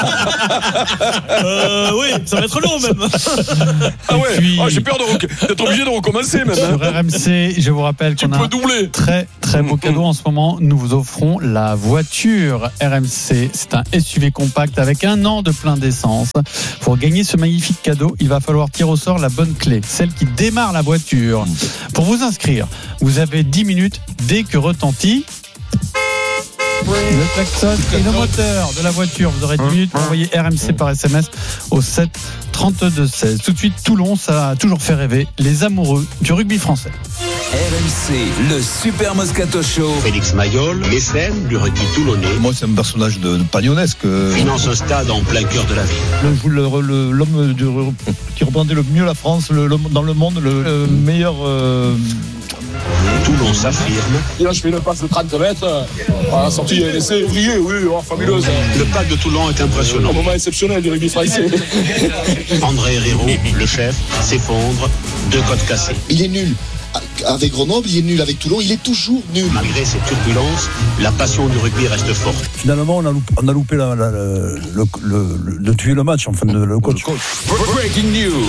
euh, oui, ça va être long même. Ah ouais. Puis... Ah, j'ai peur de, d'être obligé de recommencer même. Sur R M C, je vous rappelle qu'on a doubler. un très très beau cadeau en ce moment. Nous vous offrons la voiture R M C. C'est un S U V compact avec un an de plein d'essence. Pour gagner ce magnifique cadeau, il va falloir tirer au sort la bonne clé, celle qui démarre la voiture. Pour vous inscrire, vous avez dix minutes dès que retentit le klaxon et le moteur de la voiture. Vous aurez dix minutes pour envoyer R M C par S M S au sept trente-deux seize. Tout de suite, Toulon, ça a toujours fait rêver les amoureux du rugby français. R M C, le Super Moscato Show. Félix Mayol, mécène du rugby toulonnais. Moi, c'est un personnage de, de pagnonesque. Finance un stade en plein cœur de la ville. Le, le, le, l'homme du, qui représentait le mieux la France, le, l'homme dans le monde, le, le meilleur. Euh, Toulon s'affirme. Et là, je fais une passe de trente mètres. À la sortie, elle est ouvrier, oui, oh, fabuleuse. Le pack de Toulon est impressionnant. Un moment exceptionnel du rugby français. André Herrero, le chef, s'effondre, deux côtes cassées. Il est nul avec Grenoble, il est nul avec Toulon, il est toujours nul. Malgré ces turbulences, la passion du rugby reste forte. Finalement, on a loupé, on a loupé la, la, la, le, le, le, de tuer le match, enfin, de, le coach. Breaking news.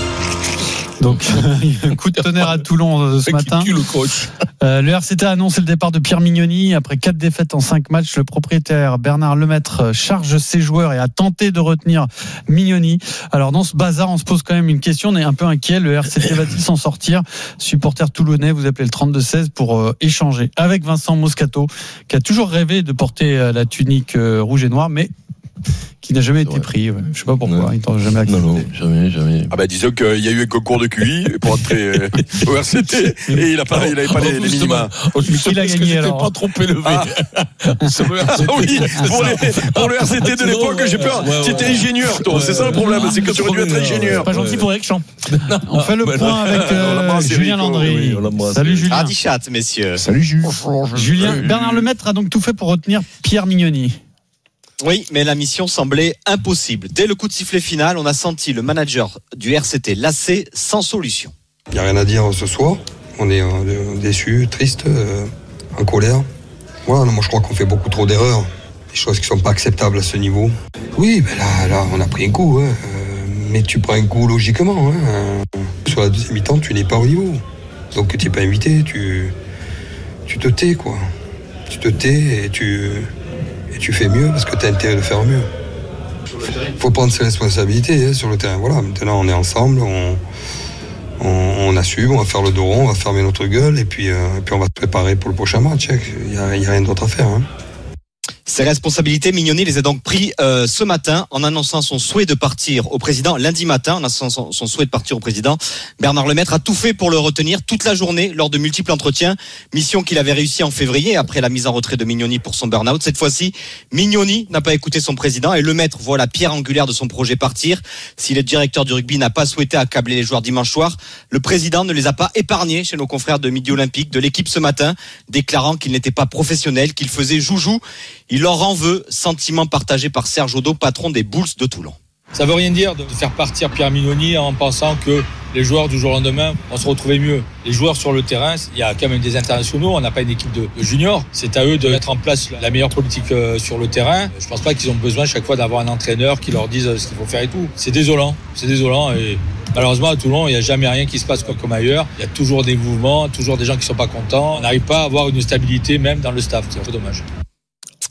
Donc, coup de tonnerre à Toulon ce matin. Le coach. Euh, le R C T a annoncé le départ de Pierre Mignoni. Après quatre défaites en cinq matchs, le propriétaire Bernard Lemaître charge ses joueurs et a tenté de retenir Mignoni. Alors, dans ce bazar, on se pose quand même une question. On est un peu inquiet. Le R C T va-t-il s'en sortir? Supporter toulonnais, vous appelez le trente-deux seize pour euh, échanger avec Vincent Moscato, qui a toujours rêvé de porter euh, la tunique euh, rouge et noire, mais qui n'a jamais été ouais. pris. Ouais. Je sais pas pourquoi. Non. Il n'a jamais accepté. Non, non, jamais, jamais. Ah bah disons qu'il y a eu un concours de Q I pour entrer au R C T et il n'a pas, il avait pas les, les minima. Il a gagné alors. Pas trop élevé. Ah. Sur le R C T. Ah oui, pour, les, pour le R C T de l'époque, j'ai peur. Ouais, ouais, c'était ouais. ingénieur, toi. Ouais, c'est ça le problème, c'est que tu aurais dû être ingénieur. Pas gentil pour Eric Champ. On fait le point avec euh, Julien Landry. Salut Julien. Radichat, messieurs. Salut Jules. Julien, Bernard Lemaître a donc tout fait pour retenir Pierre Mignoni. Oui, mais la mission semblait impossible. Dès le coup de sifflet final, on a senti le manager du R C T lassé, sans solution. Il n'y a rien à dire ce soir. On est euh, déçus, tristes, euh, en colère. Voilà, non, moi je crois qu'on fait beaucoup trop d'erreurs. Des choses qui ne sont pas acceptables à ce niveau. Oui, ben là, là on a pris un coup. Hein. Euh, mais tu prends un coup logiquement. Hein. Sur la deuxième mi-temps, tu n'es pas au niveau. Donc tu n'es pas invité, tu, tu te tais, quoi. Tu te tais et tu... Et tu fais mieux parce que tu as intérêt de faire mieux. Il faut prendre ses responsabilités hein, sur le terrain. Voilà, maintenant on est ensemble, on, on, on assume, on va faire le dos rond, on va fermer notre gueule et puis, euh, et puis on va se préparer pour le prochain match. Il n'y a, a rien d'autre à faire. Hein. Ses responsabilités, Mignoni les a donc pris euh, ce matin en annonçant son souhait de partir au président lundi matin, en annonçant son, son souhait de partir au président. Bernard Lemaître a tout fait pour le retenir toute la journée lors de multiples entretiens, mission qu'il avait réussi en février après la mise en retrait de Mignoni pour son burn-out. Cette fois-ci, Mignoni n'a pas écouté son président et Lemaître voit la pierre angulaire de son projet partir. Si le directeur du rugby n'a pas souhaité accabler les joueurs dimanche soir, le président ne les a pas épargnés chez nos confrères de Midi Olympique de l'équipe ce matin, déclarant qu'il n'était pas professionnel, qu'il faisait joujou. Il leur en veut, sentiment partagé par Serge Audot, patron des Bulls de Toulon. Ça veut rien dire de faire partir Pierre Mignoni en pensant que les joueurs du jour au lendemain vont se retrouver mieux. Les joueurs sur le terrain, il y a quand même des internationaux, on n'a pas une équipe de, de juniors. C'est à eux de mettre en place la meilleure politique euh, sur le terrain. Je pense pas qu'ils ont besoin chaque fois d'avoir un entraîneur qui leur dise ce qu'il faut faire et tout. C'est désolant, c'est désolant et malheureusement à Toulon, il n'y a jamais rien qui se passe comme, comme ailleurs. Il y a toujours des mouvements, toujours des gens qui sont pas contents. On n'arrive pas à avoir une stabilité même dans le staff, c'est un peu dommage.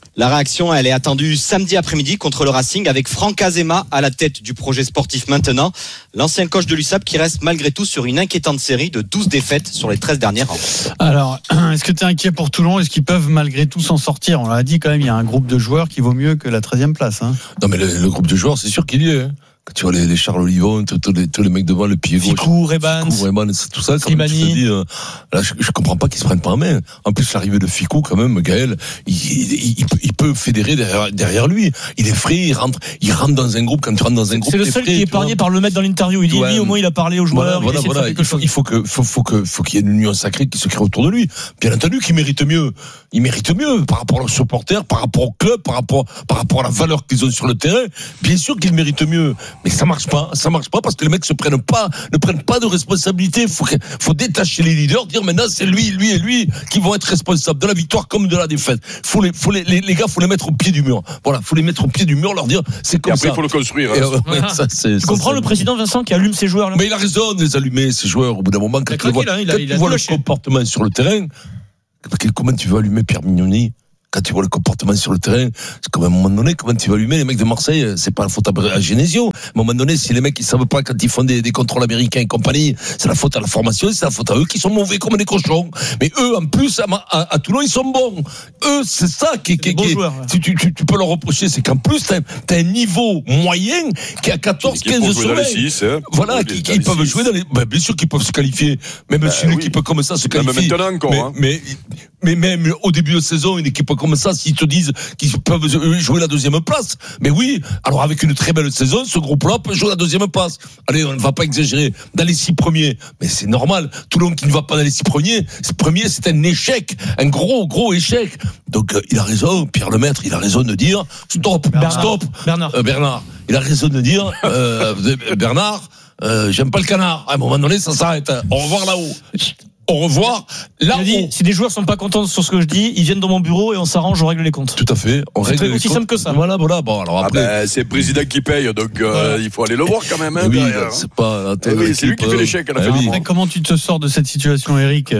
La réaction, elle est attendue samedi après-midi contre le Racing avec Franck Azema à la tête du projet sportif maintenant. L'ancien coach de l'U S A P qui reste malgré tout sur une inquiétante série de douze défaites sur les treize dernières rencontres. Alors, est-ce que tu es inquiet pour Toulon ? Est-ce qu'ils peuvent malgré tout s'en sortir ? On l'a dit quand même, il y a un groupe de joueurs qui vaut mieux que la treizième place. Hein. Non mais le, le groupe de joueurs, c'est sûr qu'il y est. Hein. Quand tu vois les, les Charles Olivon, tous les, tous les mecs devant, le pied gauche. Ficou, Rebans. Ficou, Rebans, tout ça, quand même, tu te dis, euh, là, je, je comprends pas qu'ils se prennent pas en main. En plus, l'arrivée de Ficou, quand même, Gaël, il, il, il, peut, il peut fédérer derrière, derrière lui. Il est frais, il rentre, il rentre dans un groupe, quand tu rentres dans un groupe. C'est le seul frais, qui est épargné par le mec dans l'interview. Il dit, ouais. lui, au moins, il a parlé aux joueurs. Voilà, il, voilà, voilà. Il, faut, il faut que, faut, faut que, faut qu'il y ait une union sacrée qui se crée autour de lui. Bien entendu qu'il mérite mieux. Il mérite mieux par rapport aux supporters, par rapport au club, par rapport, par rapport à la valeur qu'ils ont sur le terrain. Bien sûr qu'il mérite mieux. Mais ça marche pas. Ça marche pas parce que les mecs se prennent pas, ne prennent pas de responsabilité. Faut, faut détacher les leaders, dire maintenant c'est lui, lui et lui qui vont être responsables de la victoire comme de la défaite. Faut les, faut les, les, les gars, faut les mettre au pied du mur. Voilà, faut les mettre au pied du mur, leur dire c'est comme et après, ça. il faut le construire. Et, hein. euh, ouais, ça, c'est, tu ça, comprends c'est... le président Vincent qui allume ses joueurs là. Mais il a raison de les allumer, ces joueurs, au bout d'un moment, quand tu vois, il a, quand il tu a vois le comportement sur le terrain, comment tu veux allumer Pierre Mignoni? Quand tu vois le comportement sur le terrain, c'est comme à un moment donné, comment tu vas allumer les mecs de Marseille, c'est pas la faute à Genesio. À un moment donné, si les mecs ils savent pas quand ils font des, des contrôles américains et compagnie, c'est la faute à la formation, c'est la faute à eux qui sont mauvais comme des cochons. Mais eux, en plus, à, à, à Toulon, ils sont bons. Eux, c'est ça qui, qui, qui joueurs, ouais. tu, tu, tu, tu peux leur reprocher, c'est qu'en plus, t'as, t'as un niveau moyen qui a quatorze, quinze de sommeil. Hein. Voilà, qui, qui peuvent jouer dans les, ben, bien sûr qu'ils peuvent se qualifier. Même bah, si une oui. équipe comme ça se qualifie. Même maintenant encore, mais, hein. mais, mais même au début de saison, une équipe comme ça, s'ils te disent qu'ils peuvent jouer la deuxième place, mais oui, alors avec une très belle saison, ce groupe-là peut jouer la deuxième place. Allez, on ne va pas exagérer, dans les six premiers, mais c'est normal. Toulon qui ne va pas dans les six premiers, ce premier, c'est un échec, un gros, gros échec. Donc euh, il a raison, Pierre Lemaître, il a raison de dire stop, Bernard. stop, Bernard. Euh, Bernard, il a raison de dire euh, Bernard, euh, j'aime pas le canard. À un moment donné, ça s'arrête. Au revoir là-haut. Au revoir. Là, il a dit, on... si des joueurs sont pas contents sur ce que je dis, ils viennent dans mon bureau et on s'arrange, on règle les comptes. Tout à fait. On c'est règle très les aussi comptes. simple que ça. Voilà, voilà. Bon, alors après. Ah ben, c'est le président qui paye, donc euh, voilà. Il faut aller le voir quand même. Hein, oui, derrière, c'est pas. Eh oui, c'est lui qui fait l'échec à la fin. Oui. Comment tu te sors de cette situation, Eric?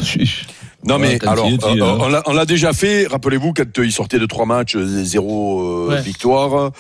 Non mais ouais, alors, dit, euh, hein. on, l'a, on l'a déjà fait. Rappelez-vous quand il sortait de trois matchs, zéro euh, ouais. victoire.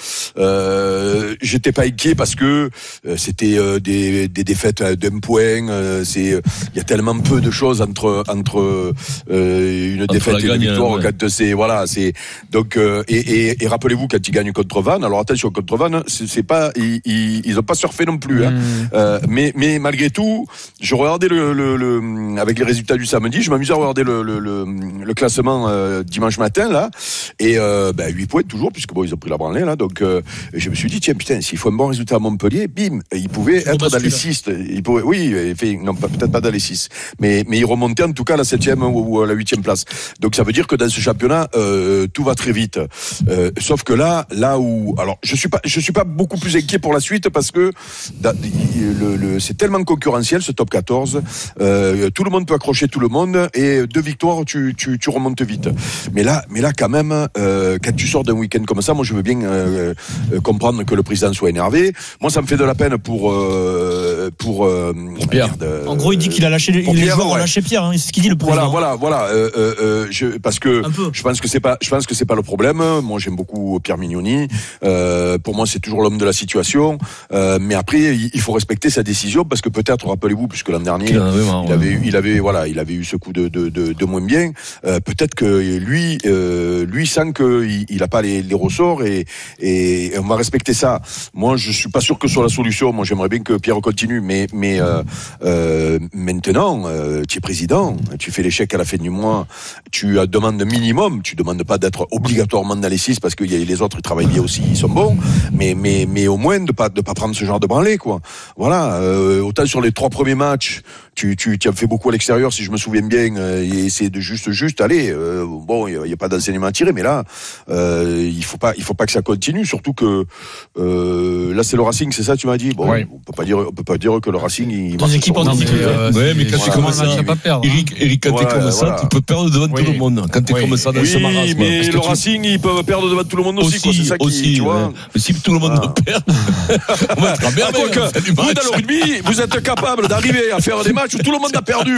Euh, j'étais pas inquiet parce que euh, c'était euh, des, des défaites d'un point. Euh, c'est il y a tellement peu de choses entre entre euh, une entre défaite et une victoire. Ouais. Quand c'est voilà, c'est donc euh, et, et, et rappelez-vous quand ils gagnent contre Vannes. Alors attention contre Vannes, c'est, c'est pas ils, ils ils ont pas surfé non plus. Hein. Mmh. Euh, mais mais malgré tout, je regardais le, le, le avec les résultats du samedi, je m'amusais à regarder Le, le, le, le classement euh, dimanche matin là et euh, ben, huit points toujours puisque bon ils ont pris la branlée là donc euh, je me suis dit tiens putain s'il faut un bon résultat à Montpellier bim ils pouvaient être dans les six ils pouvaient, oui fait, non peut-être pas dans les six mais, mais ils remontaient en tout cas à la septième ou, ou à la huitième place donc ça veut dire que dans ce championnat euh, tout va très vite euh, sauf que là là où alors je suis pas je suis pas beaucoup plus inquiet pour la suite parce que dans, le, le, c'est tellement concurrentiel ce top quatorze euh, tout le monde peut accrocher tout le monde et deux victoires, tu, tu, tu remontes vite. Mais là, mais là, quand même, euh, quand tu sors d'un week-end comme ça, moi, je veux bien euh, euh, comprendre que le président soit énervé. Moi, ça me fait de la peine pour euh, pour euh, Pierre. Merde, euh, en gros, il dit qu'il a lâché les, les joueurs, ouais. ont lâché Pierre. Hein, c'est ce qu'il dit le président. Voilà, voilà, voilà. Euh, euh, je, parce que je pense que c'est pas, je pense que c'est pas le problème. Moi, j'aime beaucoup Pierre Mignoni. Euh, pour moi, c'est toujours l'homme de la situation. Euh, mais après, il, il faut respecter sa décision parce que peut-être, rappelez-vous, puisque l'an dernier, avait marre, il avait ouais. eu, il avait, voilà, il avait eu ce coup de de, de, de moins bien. Euh, peut-être que lui, euh, lui sent qu'il il a pas les, les ressorts et, et on va respecter ça. Moi, je suis pas sûr que ce soit la solution. Moi, j'aimerais bien que Pierre continue, mais mais euh, euh, maintenant, euh, tu es président, tu fais l'échec à la fin du mois, tu demandes minimum, tu demandes pas d'être obligatoirement dans les six parce que y a les autres ils travaillent bien aussi, ils sont bons, mais mais mais au moins de pas de pas prendre ce genre de branlée quoi. Voilà, euh, autant sur les trois premiers matchs, tu tu tu as fait beaucoup à l'extérieur si je me souviens bien. Et c'est de juste juste allez euh, bon il y, y a pas d'enseignement à tirer mais là euh, il faut pas il faut pas que ça continue surtout que euh, euh, là c'est le Racing, c'est ça tu m'as dit. Bon, ouais. on peut pas dire, on peut pas dire que le Racing il. Deux équipes en difficulté. Ouais, mais quand tu commences à pas perdre. Eric, Eric, quand t'es comme ça, tu peux perdre devant tout le monde. Quand t'es comme ça dans ce marasme. Oui, mais le Racing ils peuvent perdre devant tout le monde aussi. C'est ça qui, tu vois. Mais si tout le monde perd, on va être bien. Vous dans le rugby, vous êtes capable d'arriver à faire des matchs où tout le monde a perdu.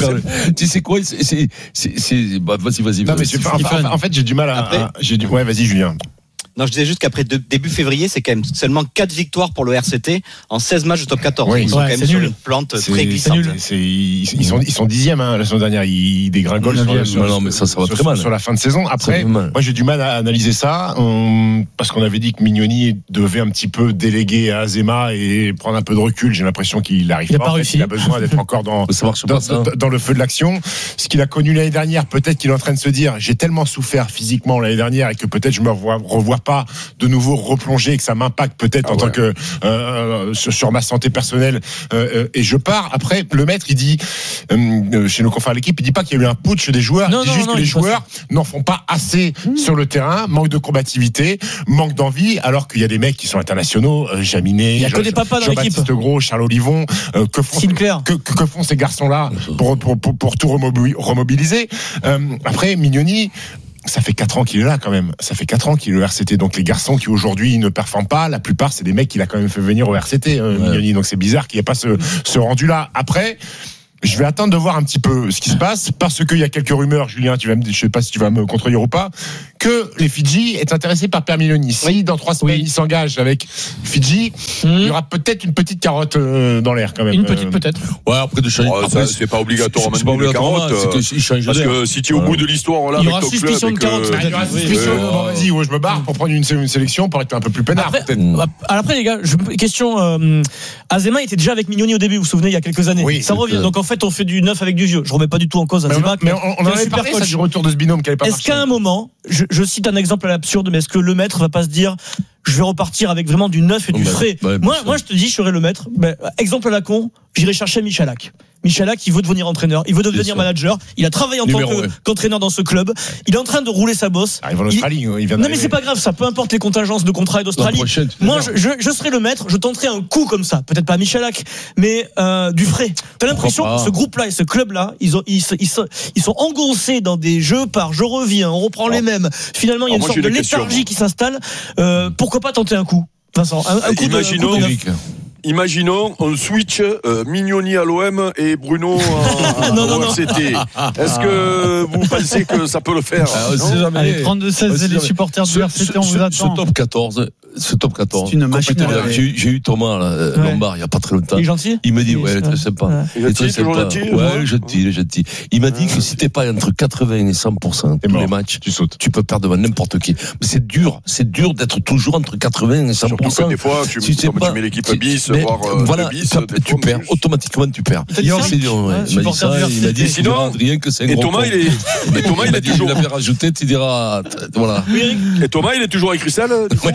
Tu sais quoi, c'est, c'est, bah, vas-y, vas-y. Non, mais c'est, en, en fait, j'ai du mal à. Après, j'ai du, ouais, vas-y, Julien. Non, je disais juste qu'après de, début février, c'est quand même seulement quatre victoires pour le R C T en seize matchs de top quatorze. Oui, ils sont ouais, quand même c'est sur nul. une plante c'est, très glissante. C'est c'est, ils, ils sont ils sont dixièmes hein, la semaine dernière. Ils dégringolent sur, sur, non, mais ça, ça va sur, très mal. Sur la fin de saison. Après, moi, j'ai du mal à analyser ça on, parce qu'on avait dit que Mignoni devait un petit peu déléguer à Azema et prendre un peu de recul. J'ai l'impression qu'il n'arrive il pas. pas en fait, il a besoin d'être encore dans ça marche dans, pas, ça. dans, dans le feu de l'action. Ce qu'il a connu l'année dernière, peut-être qu'il est en train de se dire j'ai tellement souffert physiquement l'année dernière et que peut-être je me revois, revois pas de nouveau replonger. Ça m'impacte peut-être ah en ouais. tant que euh, sur, sur ma santé personnelle euh, et je pars. Après, le maître il dit euh, chez nos confrères de l'équipe, il dit pas qu'il y a eu un putsch des joueurs, non, il dit non, juste non, que les joueurs n'en font pas assez mmh. sur le terrain, manque de combativité, manque d'envie, alors qu'il y a des mecs qui sont internationaux, euh, Jaminet, il y a que des papas dans l'équipe. Jean-Baptiste Gros, Charles Olivon, euh, que font que, que, que font ces garçons-là pour pour pour, pour tout remobiliser. Euh, après, Mignoni. Ça fait quatre ans qu'il est là quand même. Ça fait quatre ans qu'il est au R C T. Donc les garçons qui aujourd'hui ne performent pas, la plupart c'est des mecs qu'il a quand même fait venir au R C T, euh, ouais. Mignoni. Donc c'est bizarre qu'il n'y ait pas ce, ce rendu-là. Après, je vais attendre de voir un petit peu ce qui se passe parce qu'il y a quelques rumeurs, Julien, tu vas me, je sais pas si tu vas me contredire ou pas, que les Fidji est intéressé par Pierre Mignoni. Si oui. dans trois semaines oui. il s'engage avec Fidji, mmh. il y aura peut-être une petite carotte euh, dans l'air quand même. Une petite peut-être. Ouais, après de changer. Oh, après, ça, c'est pas obligatoire. C'est pas obligatoire. C'est que il change parce que si tu es au bout de l'histoire là, il y aura suspicion de carotte. Il y aura suspicion. Bon, vas-y, ouais, je me barre pour prendre une, une sélection pour être un peu plus peinard. Après, peut-être. après les gars, je, question. Euh, Azema était déjà avec Mignoni au début. Vous vous souvenez il y a quelques années. Oui, ça revient. Donc en fait, on fait du neuf avec du vieux. Je remets pas du tout en cause Azema. Mais on, on en avait parlé ça, du retour de ce binôme qui avait pas marché. Est-ce qu'à un moment, je, je cite un exemple à l'absurde, mais est-ce que le maître va pas se dire je vais repartir avec vraiment du neuf et du frais. Bah, bah, moi, moi, je te dis, je serai le maître. Bah, exemple à la con, j'irai chercher Michalak. Michalak, il veut devenir entraîneur, il veut devenir manager. Il a travaillé en Numéro tant que, qu'entraîneur dans ce club. Il est en train de rouler sa bosse. Ah, il va en Australie, il, il vient non, mais c'est pas grave, ça. Peu importe les contingences de contrat d'Australie. Prochaine, moi, je, je, je serai le maître. Je tenterai un coup comme ça. Peut-être pas à Michalak, mais euh, du frais. T'as l'impression que ce groupe-là et ce club-là, ils, ont, ils, ils, sont, ils sont engoncés dans des jeux par je reviens, on reprend oh. les mêmes. Finalement, il y a Alors une sorte de léthargie qui s'installe. Euh, pourquoi pas tenter un coup, Vincent, un, un coup Imaginons, de, un coup de Imaginons, on switch euh, Mignoni à l'O M et Bruno à, non, non, au R C T. Est-ce que vous pensez que ça peut le faire ah, jamais. Allez, trente-deux seize et les supporters du R C T, on ce, vous attend. Ce top quatorze, ce top quatorze. C'est une machine à laver. J'ai, j'ai eu Thomas là, ouais. Lombard il n'y a pas très longtemps. Il est gentil. Il me dit, ouais, il est très sympa. Ouais. Il est très sympa. Gentil, ouais, il est gentil, il est gentil. Il m'a dit que si t'es pas entre quatre-vingts et cent pour cent tous les matchs, tu sautes. Tu peux perdre devant n'importe qui. Mais c'est dur, c'est dur d'être toujours entre quatre-vingts et cent pour cent. Surtout que des fois, tu, si tu, pas, tu mets l'équipe bis, voire voilà, bis, tu perds, automatiquement tu perds. C'est dur, ouais. Il m'a dit ça, il m'a dit sinon, Adrien que c'est un et gros Thomas, il est, et Thomas, il est toujours. Il avait rajouté, tu diras, voilà. Et Thomas, il est toujours avec Christelle.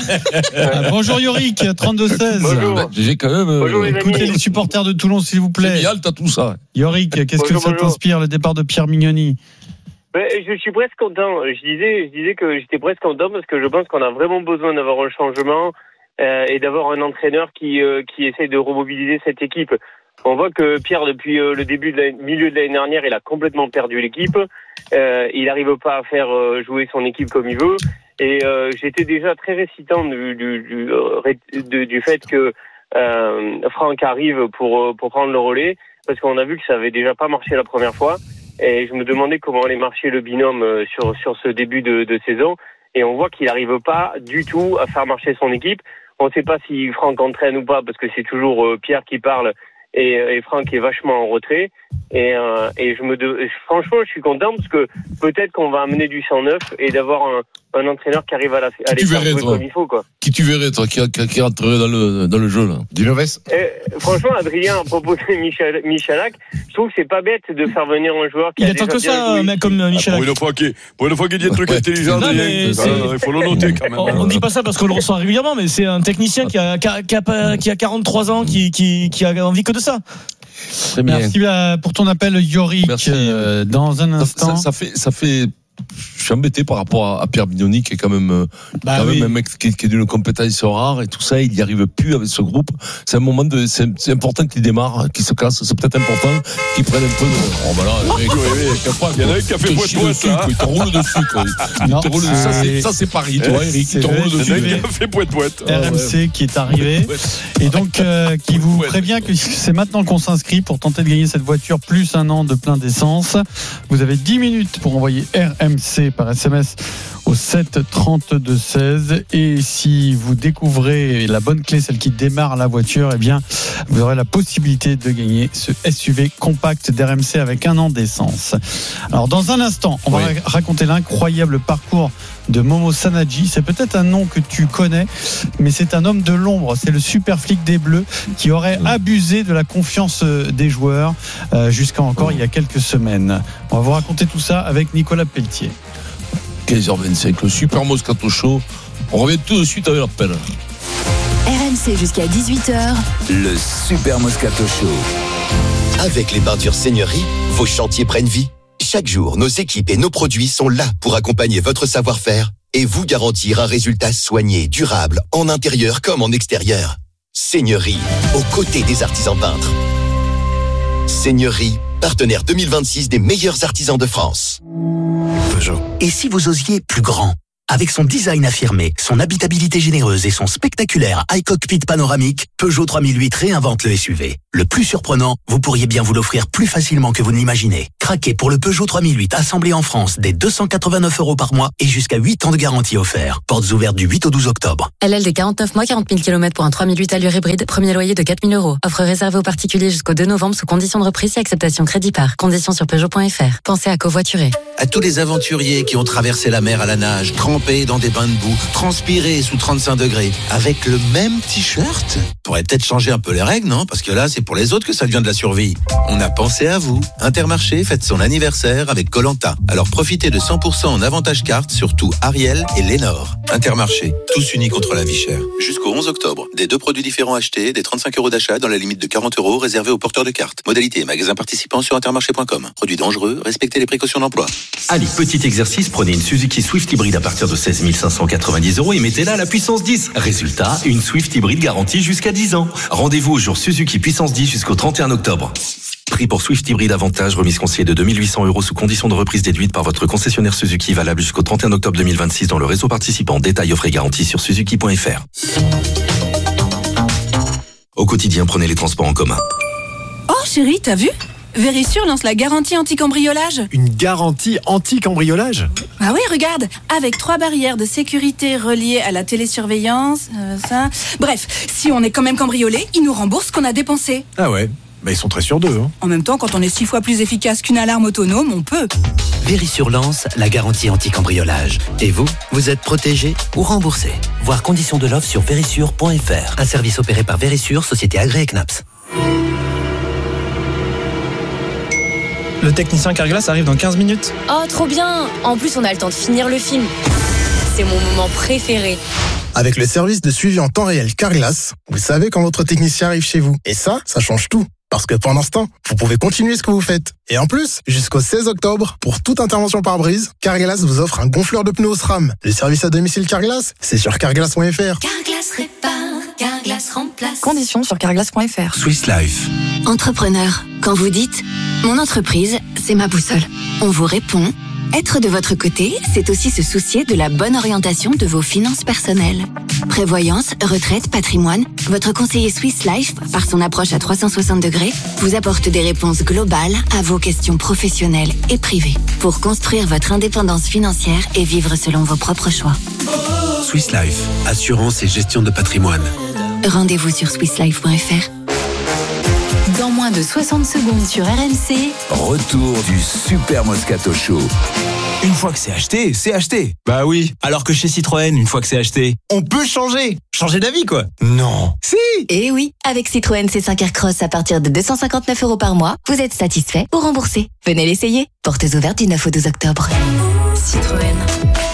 Bonjour Yorick, trente-deux seize. J'ai quand même. Écoutez les supporters de Toulon, s'il vous plaît. Génial, t'as tout ça. Yorick, qu'est-ce que ça t'inspire, le départ de Pierre Mignoni? Ben, je suis presque content. Je disais, je disais que j'étais presque content parce que je pense qu'on a vraiment besoin d'avoir un changement euh, et d'avoir un entraîneur qui euh, qui essaye de remobiliser cette équipe. On voit que Pierre, depuis euh, le début de la, milieu de l'année dernière, il a complètement perdu l'équipe. Euh, il n'arrive pas à faire euh, jouer son équipe comme il veut. Et euh, j'étais déjà très récitant du du, du, euh, du, du fait que euh, Franck arrive pour pour prendre le relais parce qu'on a vu que ça avait déjà pas marché la première fois. Et je me demandais comment allait marcher le binôme sur sur ce début de, de saison. Et on voit qu'il n'arrive pas du tout à faire marcher son équipe. On ne sait pas si Franck entraîne ou pas, parce que c'est toujours euh, Pierre qui parle et, et Franck est vachement en retrait. Et, euh, et je me de... franchement, je suis content parce que peut-être qu'on va amener du sang neuf et d'avoir un, un entraîneur qui arrive à, la, à les faire jouer comme il faut, quoi. Qui tu verrais, toi, qui, qui, qui rentrerait dans le, dans le jeu, là? Dinoves? Franchement, Adrien a proposé Michel, Michalak. Je trouve que c'est pas bête de faire venir un joueur qui il a attend déjà que ça, un mec comme Michalak. Pour une fois qu'il, pour une fois qu'il dit des trucs ouais. intelligents, non, il faut le noter quand même. On, on dit pas ça parce qu'on le ressent régulièrement, mais c'est un technicien qui a, qui a, qui a, qui a quarante-trois ans, qui, qui, qui a envie que de ça. Très bien. Merci pour ton appel, Yorick. Merci. Euh, dans un instant. Ça, ça, ça fait, ça fait je suis embêté par rapport à, à Pierre Mignoni, qui est quand même, bah quand oui. même un mec qui, qui est d'une compétence rare et tout ça. Il n'y arrive plus avec ce groupe. C'est un moment de, c'est, c'est important qu'il démarre, qu'il se casse. C'est peut-être important qu'il prenne un peu de. Oh, bah là, mec, oui, oui, il y en a un qui a fait poète poète là. Il te roule dessus, quoi. Il te roule, ça, c'est, ça, c'est Paris, tu vois, Eric. Il te roule dessus. Il y en a un qui a fait poète poète. R M C qui est arrivé. Et donc, euh, qui vous prévient que c'est maintenant qu'on s'inscrit pour tenter de gagner cette voiture plus un an de plein d'essence. Vous avez dix minutes pour envoyer R M C par S M S au sept trente-deux seize, et si vous découvrez la bonne clé, celle qui démarre la voiture, eh bien vous aurez la possibilité de gagner ce S U V compact d'R M C avec un an d'essence. Alors dans un instant, on va oui. raconter l'incroyable parcours de Momo Sanadji. C'est peut-être un nom que tu connais, mais c'est un homme de l'ombre. C'est le super flic des Bleus qui aurait abusé de la confiance des joueurs euh, jusqu'à encore il y a quelques semaines. On va vous raconter tout ça avec Nicolas Pelletier. quinze heures vingt-cinq, le Super Moscato Show. On revient tout de suite avec l'appel. R M C jusqu'à dix-huit heures. Le Super Moscato Show. Avec les peintures Seigneurie, vos chantiers prennent vie. Chaque jour, nos équipes et nos produits sont là pour accompagner votre savoir-faire et vous garantir un résultat soigné, durable, en intérieur comme en extérieur. Seigneurie, aux côtés des artisans peintres. Seigneurie, partenaire deux mille vingt-six des meilleurs artisans de France. Peugeot. Et si vous osiez plus grand ? Avec son design affirmé, son habitabilité généreuse et son spectaculaire iCockpit panoramique, Peugeot trois mille huit réinvente le S U V. Le plus surprenant, vous pourriez bien vous l'offrir plus facilement que vous ne l'imaginez. Craquez pour le Peugeot trois mille huit assemblé en France dès deux cent quatre-vingt-neuf euros par mois et jusqu'à huit ans de garantie offert. Portes ouvertes du huit au douze octobre. L L D quarante-neuf mois, quarante mille kilomètres pour un trois mille huit allure hybride. Premier loyer de quatre mille euros. Offre réservée aux particuliers jusqu'au deux novembre sous conditions de reprise et acceptation crédit par. Conditions sur Peugeot point F R. Pensez à covoiturer. À tous les aventuriers qui ont traversé la mer à la nage, trempés dans des bains de boue, transpirés sous trente-cinq degrés, avec le même t-shirt, faudrait peut-être changer un peu les règles, non ? Parce que là, c'est pour les autres que ça devient de la survie. On a pensé à vous. Intermarché fête son anniversaire avec Koh-Lanta. Alors profitez de cent pour cent en avantage carte sur tout Ariel et Lénore. Intermarché, tous unis contre la vie chère. Jusqu'au onze octobre, des deux produits différents achetés, des trente-cinq euros d'achat dans la limite de quarante euros réservés aux porteurs de cartes. Modalité et magasins participants sur intermarché point com. Produits dangereux, respectez les précautions d'emploi. Allez, petit exercice, prenez une Suzuki Swift hybride à partir de seize mille cinq cent quatre-vingt-dix euros et mettez-la à la puissance dix. Résultat, une Swift hybride garantie jusqu'à dix ans. Rendez-vous au jour Suzuki puissance dix jusqu'au trente et un octobre. Prix pour Swift hybride avantage, remise conseillée de deux mille huit cents euros sous condition de reprise déduite par votre concessionnaire Suzuki, valable jusqu'au trente et un octobre deux mille vingt-six dans le réseau participant. Détails offre et garantie sur suzuki point f r. Au quotidien, prenez les transports en commun. Oh chérie, t'as vu ? Vérissure lance la garantie anti-cambriolage. Une garantie anti-cambriolage ? Ah oui, regarde, avec trois barrières de sécurité reliées à la télésurveillance, euh, ça... Bref, si on est quand même cambriolé, ils nous remboursent ce qu'on a dépensé. Ah ouais, bah ils sont très sûrs d'eux. Hein. En même temps, quand on est six fois plus efficace qu'une alarme autonome, on peut. Vérissure lance la garantie anti-cambriolage. Et vous, vous êtes protégé ou remboursé ? Voir conditions de l'offre sur vérissure point f r. Un service opéré par Vérissure, société agréée C N A P S. Le technicien Carglass arrive dans quinze minutes. Oh, trop bien! En plus, on a le temps de finir le film. C'est mon moment préféré. Avec le service de suivi en temps réel Carglass, vous savez quand votre technicien arrive chez vous. Et ça, ça change tout. Parce que pendant ce temps, vous pouvez continuer ce que vous faites. Et en plus, jusqu'au seize octobre, pour toute intervention par brise, Carglass vous offre un gonfleur de pneus au SRAM. Le service à domicile Carglass, c'est sur carglass point f r. Carglass répare, Carglass remplace. Conditions sur carglass point f r. Swiss Life. Entrepreneur, quand vous dites « Mon entreprise, c'est ma boussole », on vous répond « Être de votre côté, c'est aussi se soucier de la bonne orientation de vos finances personnelles. » Prévoyance, retraite, patrimoine, votre conseiller Swiss Life, par son approche à trois cent soixante degrés, vous apporte des réponses globales à vos questions professionnelles et privées pour construire votre indépendance financière et vivre selon vos propres choix. Swiss Life, assurance et gestion de patrimoine. Rendez-vous sur swiss life point f r. Dans moins de soixante secondes sur R M C. Retour du Super Moscato Show. Une fois que c'est acheté, c'est acheté. Bah oui. Alors que chez Citroën, une fois que c'est acheté, on peut changer. Changer d'avis, quoi. Non. Si. Eh oui. Avec Citroën C cinq Aircross à partir de deux cent cinquante-neuf euros par mois, vous êtes satisfait ou remboursé. Venez l'essayer. Portes ouvertes du neuf au douze octobre. Citroën.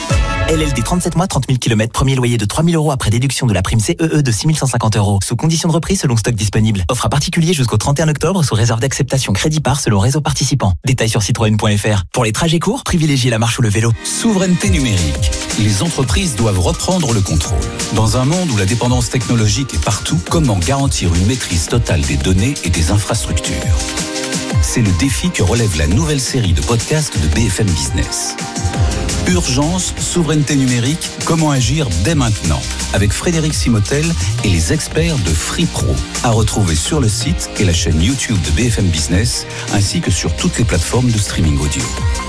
L L D trente-sept mois, trente mille kilomètres, premier loyer de trois mille euros après déduction de la prime C E E de six mille cent cinquante euros. Sous condition de reprise selon stock disponible. Offre à particulier jusqu'au trente et un octobre sous réserve d'acceptation crédit par selon réseau participant. Détails sur citroën point f r. Pour les trajets courts, privilégiez la marche ou le vélo. Souveraineté numérique. Les entreprises doivent reprendre le contrôle. Dans un monde où la dépendance technologique est partout, comment garantir une maîtrise totale des données et des infrastructures ? C'est le défi que relève la nouvelle série de podcasts de B F M Business. Urgence, souveraineté numérique, comment agir dès maintenant, avec Frédéric Simotel et les experts de FreePro. À retrouver sur le site et la chaîne YouTube de B F M Business, ainsi que sur toutes les plateformes de streaming audio.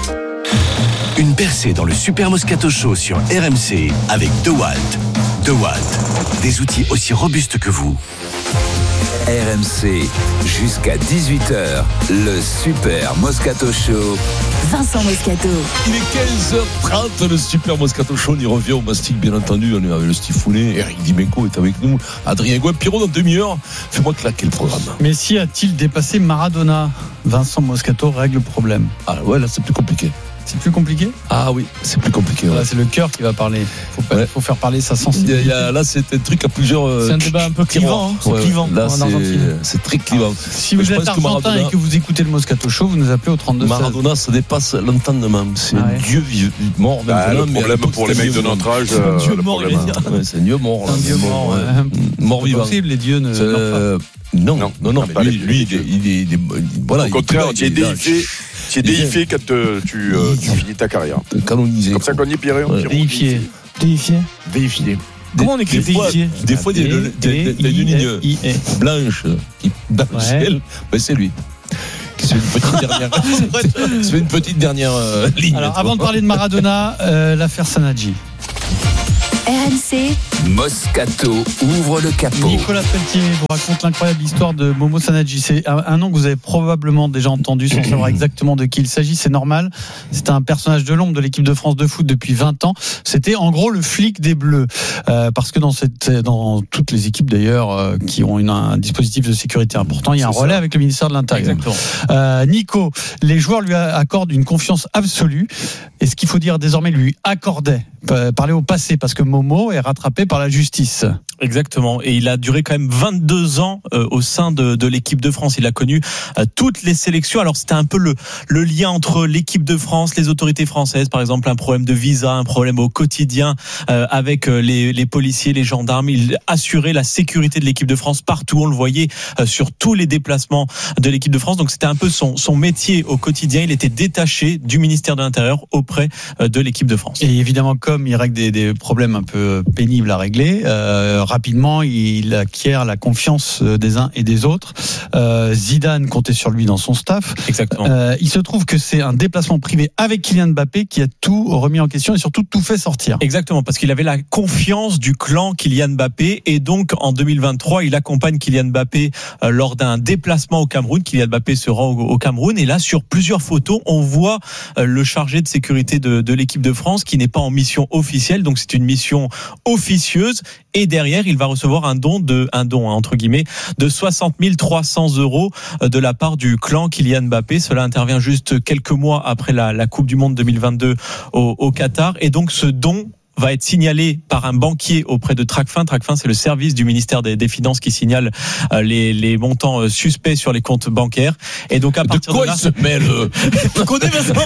Une percée dans le Super Moscato Show sur R M C avec DeWalt. DeWalt, des outils aussi robustes que vous. R M C, jusqu'à dix-huit heures, le Super Moscato Show. Vincent Moscato. Il est quinze heures trente, le Super Moscato Show. On y revient au mastic, bien entendu. On est avec le Stifounet. Eric Dimeco est avec nous. Adrien Gouin, Pierrot, dans demi-heure. Fais-moi claquer le programme. Messi a-t-il dépassé Maradona ? Vincent Moscato règle le problème. Ah ouais, là, c'est plus compliqué. C'est plus compliqué ? Ah oui, c'est plus compliqué. Ouais. Là, c'est le cœur qui va parler. Faut, pas, ouais. faut faire parler sa sensibilité. Il y a, là, c'est un truc à plusieurs. Euh, c'est un débat un peu clivant. Hein. C'est ouais, clivant. Là, c'est, c'est très clivant. Ah, si vous êtes argentin Maradona, et que vous écoutez le Moscato Show, vous nous appelez au trente-deux seize. Maradona, ça dépasse l'entendement. C'est ah ouais. un dieu vivant, mort bah, maintenant. Le problème pour les mecs de notre âge. C'est un dieu mort, il C'est un dieu mort. C'est un dieu mort. Mort vivant. C'est possible, les dieux ne meurent pas. Non, non, non, non, mais lui, lui, il est, voilà. Au contraire, il est déifié. C'est déifié quand tu, tu, euh, tu finis ta carrière. Canonisé. Comme ça qu'on dit, Pierre. Ouais. Déifié. Déifié. Déifié. Comment on écrit déifié ? Des fois, il y a une ligne blanche qui bat le ciel. C'est lui. C'est une petite dernière. C'est une petite dernière ligne. Alors, avant de parler de Maradona, euh, l'affaire Sanadji. R M C Moscato ouvre le capot. Nicolas Pelletier vous raconte l'incroyable histoire de Momo Sanadji. C'est un, un nom que vous avez probablement déjà entendu sans savoir exactement de qui il s'agit. C'est normal. C'est un personnage de l'ombre de l'équipe de France de foot depuis vingt ans. C'était en gros le flic des Bleus. Euh, parce que dans, cette, dans toutes les équipes d'ailleurs euh, qui ont une, un dispositif de sécurité important, il y a un relais avec le ministère de l'Intérieur. Exactement. Euh, Nico, les joueurs lui accordent une confiance absolue. Et ce qu'il faut dire désormais lui accordait. Parler au passé parce que Momo est rattrapé par la justice. Exactement. Et il a duré quand même vingt-deux ans euh, au sein de, de l'équipe de France. Il a connu euh, toutes les sélections. Alors c'était un peu le, le lien entre l'équipe de France, les autorités françaises, par exemple un problème de visa, un problème au quotidien euh, avec euh, les, les policiers, les gendarmes. Il assurait la sécurité de l'équipe de France partout. On le voyait euh, sur tous les déplacements de l'équipe de France. Donc c'était un peu son, son métier au quotidien. Il était détaché du ministère de l'Intérieur auprès euh, de l'équipe de France. Et évidemment, comme il règle des, des problèmes un peu pénibles à régler, euh, rapidement, il acquiert la confiance des uns et des autres. Euh, Zidane comptait sur lui dans son staff. Exactement. Euh, il se trouve que c'est un déplacement privé avec Kylian Mbappé qui a tout remis en question et surtout tout fait sortir. Exactement, parce qu'il avait la confiance du clan Kylian Mbappé et donc en deux mille vingt-trois, il accompagne Kylian Mbappé euh, lors d'un déplacement au Cameroun. Kylian Mbappé se rend au, au Cameroun et là, sur plusieurs photos, on voit euh, le chargé de sécurité de, de l'équipe de France qui n'est pas en mission officielle, donc c'est une mission officieuse. Et derrière, il va recevoir un don de, un don, hein, entre guillemets, de soixante mille trois cents euros de la part du clan Kylian Mbappé. Cela intervient juste quelques mois après la, la Coupe du Monde deux mille vingt-deux au, au Qatar. Et donc, ce don va être signalé par un banquier auprès de Tracfin. Tracfin, c'est le service du ministère des, des Finances qui signale euh, les, les montants euh, suspects sur les comptes bancaires. Et donc à partir de quoi de là, il se mêle euh... Tu connais Vincent.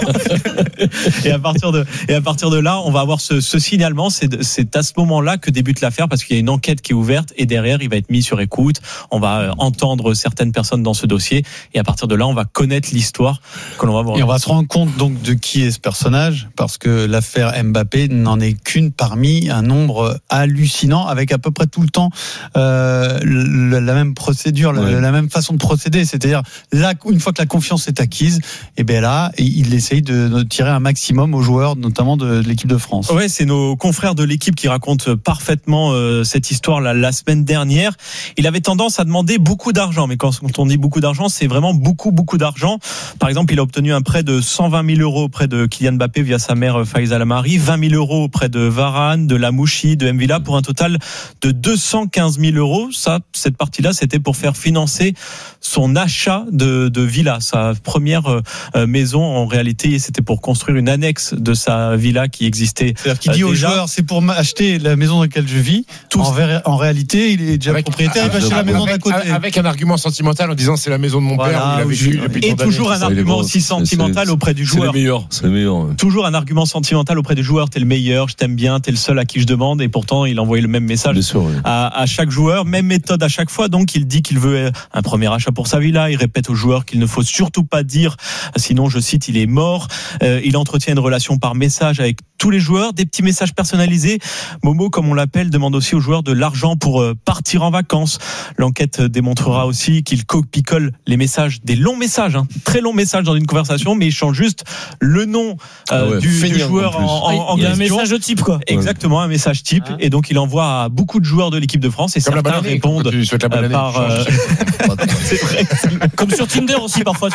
Et à partir de et à partir de là, on va avoir ce, ce signalement. C'est, c'est à ce moment-là que débute l'affaire parce qu'il y a une enquête qui est ouverte et derrière, il va être mis sur écoute. On va euh, entendre certaines personnes dans ce dossier et à partir de là, on va connaître l'histoire que l'on va voir. Et on va se rendre compte donc de qui est ce personnage parce que l'affaire Mbappé n'en est qu'une parmi un nombre hallucinant avec à peu près tout le temps euh, le, la même procédure, ouais. la, la même façon de procéder. C'est-à-dire là, une fois que la confiance est acquise, et bien là, il essaye de, de tirer un maximum aux joueurs, notamment de, de l'équipe de France. Ouais, c'est nos confrères de l'équipe qui racontent parfaitement euh, cette histoire la, la semaine dernière. Il avait tendance à demander beaucoup d'argent, mais quand on dit beaucoup d'argent, c'est vraiment beaucoup, beaucoup d'argent. Par exemple, il a obtenu un prêt de cent vingt mille euros auprès de Kylian Mbappé via sa mère Faiza Lamari, vingt mille euros auprès de Varane, de Lamouchi, de M'Vila pour un total de deux cent quinze mille euros. Ça, cette partie-là, c'était pour faire financer son achat de, de villa, sa première euh, maison. En réalité, c'était pour construire une annexe de sa villa qui existait. C'est-à-dire qu'il dit euh, aux joueurs, c'est pour acheter la maison dans laquelle je vis. En, ver- en réalité, il est déjà avec, propriétaire, il va acheter la maison d'à côté. Avec un argument sentimental en disant c'est la maison de mon voilà, père où il a vécu depuis et toujours un argument aussi sentimental auprès du joueur. C'est le meilleur, c'est le meilleur. Toujours un argument sentimental auprès du joueur. T'es le meilleur, je t'aime bien, t'es le seul à qui je demande. Et pourtant, il envoyait le même message sûr, oui. à, à chaque joueur, même méthode à chaque fois. Donc, il dit qu'il veut un premier achat pour sa villa. Il répète aux joueurs qu'il ne faut surtout pas dire, sinon, je cite, il est mort. Euh, il entretient une relation par message avec tous les joueurs, des petits messages personnalisés. Momo, comme on l'appelle, demande aussi aux joueurs de l'argent pour euh, partir en vacances. L'enquête démontrera aussi qu'il copie-colle les messages, des longs messages, hein, très longs messages dans une conversation, mais il change juste le nom euh, ah ouais, du, du joueur en, en, en il y a question. Un message de type, quoi. Exactement, un message type. Ah. Et donc, il envoie à beaucoup de joueurs de l'équipe de France et comme certains répondent euh, par... Euh... c'est vrai. C'est... Comme sur Tinder aussi, parfois.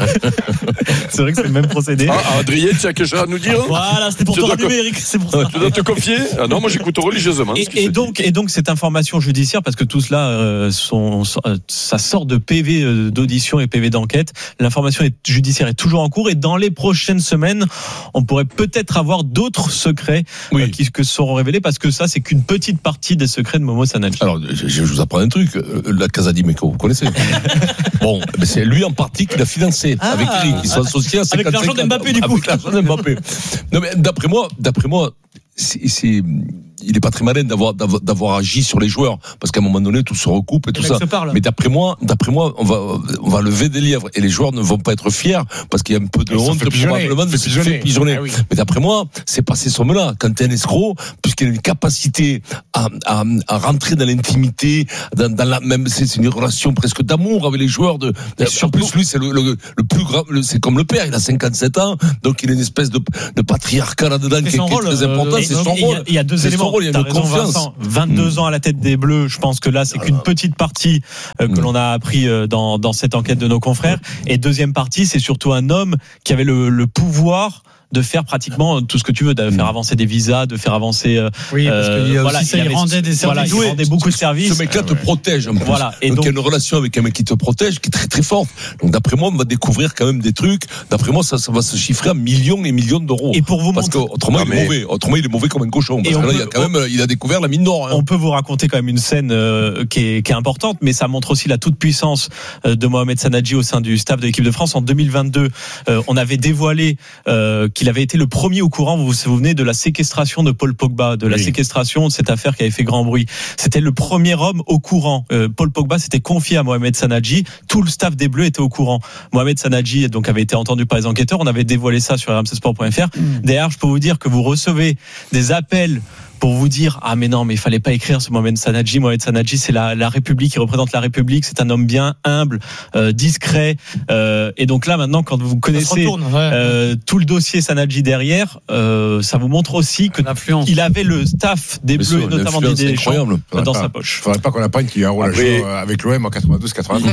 C'est vrai que c'est le même procédé. Ah, Adrien, tu as quelque chose à nous dire? Voilà, c'était pour toi, Eric, c'est pour ça. Tu dois te confier? Ah non, moi j'écoute religieusement. Et, et donc, et donc cette information judiciaire, parce que tout cela, euh, sont, euh, ça sort de P V d'audition et P V d'enquête. L'information est, judiciaire est toujours en cours et dans les prochaines semaines, on pourrait peut-être avoir d'autres secrets oui. euh, qui que seront révélés, parce que ça, c'est qu'une petite partie des secrets de Momo Sanadji. Alors, je, je vous apprends un truc. La Casa di Meco, vous connaissez? Bon, mais c'est lui en partie qui l'a financé ah, avec Eric, qui sont associés à avec l'argent d'Mbappé du coup. Avec l'argent d'Mbappé. Non mais d'après moi, d'après moi, c'est, c'est il est pas très malin d'avoir, d'avoir d'avoir agi sur les joueurs, parce qu'à un moment donné tout se recoupe et tout ça. Mais d'après moi, d'après moi, on va on va lever des lièvres et les joueurs ne vont pas être fiers parce qu'il y a un peu de honte probablement de se faire pigeonner. Ah oui. Mais d'après moi, c'est pas ces sommes-là. Quand t'es un escroc, puisqu'il a une capacité à à, à rentrer dans l'intimité, dans, dans la même c'est, c'est une relation presque d'amour avec les joueurs. De, en plus lui c'est le, le, le plus grand, le, c'est comme le père, il a cinquante-sept ans, donc il a une espèce de, de patriarcat là-dedans qui, qui est très important. Euh, c'est son rôle. Il y a deux éléments. Il y a une raison, confiance. Vincent, vingt-deux mmh. ans à la tête des Bleus, je pense que là c'est qu'une petite partie euh, que mmh. l'on a appris euh, dans dans cette enquête de nos confrères. Et deuxième partie, c'est surtout un homme qui avait le, le pouvoir de faire pratiquement tout ce que tu veux, de faire avancer des visas, de faire avancer. Euh, oui, parce qu'il y a voilà, aussi ça, il, il rendait des services. Voilà, il rendait beaucoup de services. Ce mec-là te protège. En plus. Voilà. Et donc, donc, il y a une relation avec un mec qui te protège, qui est très très forte. Donc, d'après moi, on va découvrir quand même des trucs. D'après moi, ça, ça va se chiffrer à millions et millions d'euros. Et pour vous parce montrer... qu'autrement, il est mauvais. Autrement, il est mauvais comme un cochon. Parce que là, peut... il y a quand même, il a découvert la mine d'or. Hein. On peut vous raconter quand même une scène euh, qui est qui est importante, mais ça montre aussi la toute puissance euh, de Mohamed Sanadji au sein du staff de l'équipe de France. En deux mille vingt-deux, euh, on avait dévoilé euh, qu'il avait été le premier au courant, vous vous souvenez de la séquestration de Paul Pogba, de la oui. séquestration de cette affaire qui avait fait grand bruit. C'était le premier homme au courant. Euh, Paul Pogba s'était confié à Mohamed Sanadji. Tout le staff des Bleus était au courant. Mohamed Sanadji donc avait été entendu par les enquêteurs. On avait dévoilé ça sur r m c sport point f r. Mmh. D'ailleurs, je peux vous dire que vous recevez des appels pour vous dire ah mais non mais il fallait pas écrire ce Mohamed Sanadji. Mohamed Sanadji c'est la, la République, il représente la République, c'est un homme bien humble, euh, discret euh, et donc là maintenant quand vous connaissez retourne, ouais. euh, tout le dossier Sanadji derrière, euh, ça vous montre aussi que il avait le staff des Bleus et notamment des Deschamps dans pas, sa poche. Il faudrait pas qu'on apprenne qu'il y a un rôle Après, à jouer avec l'O M en quatre-vingt-douze quatre-vingt-douze.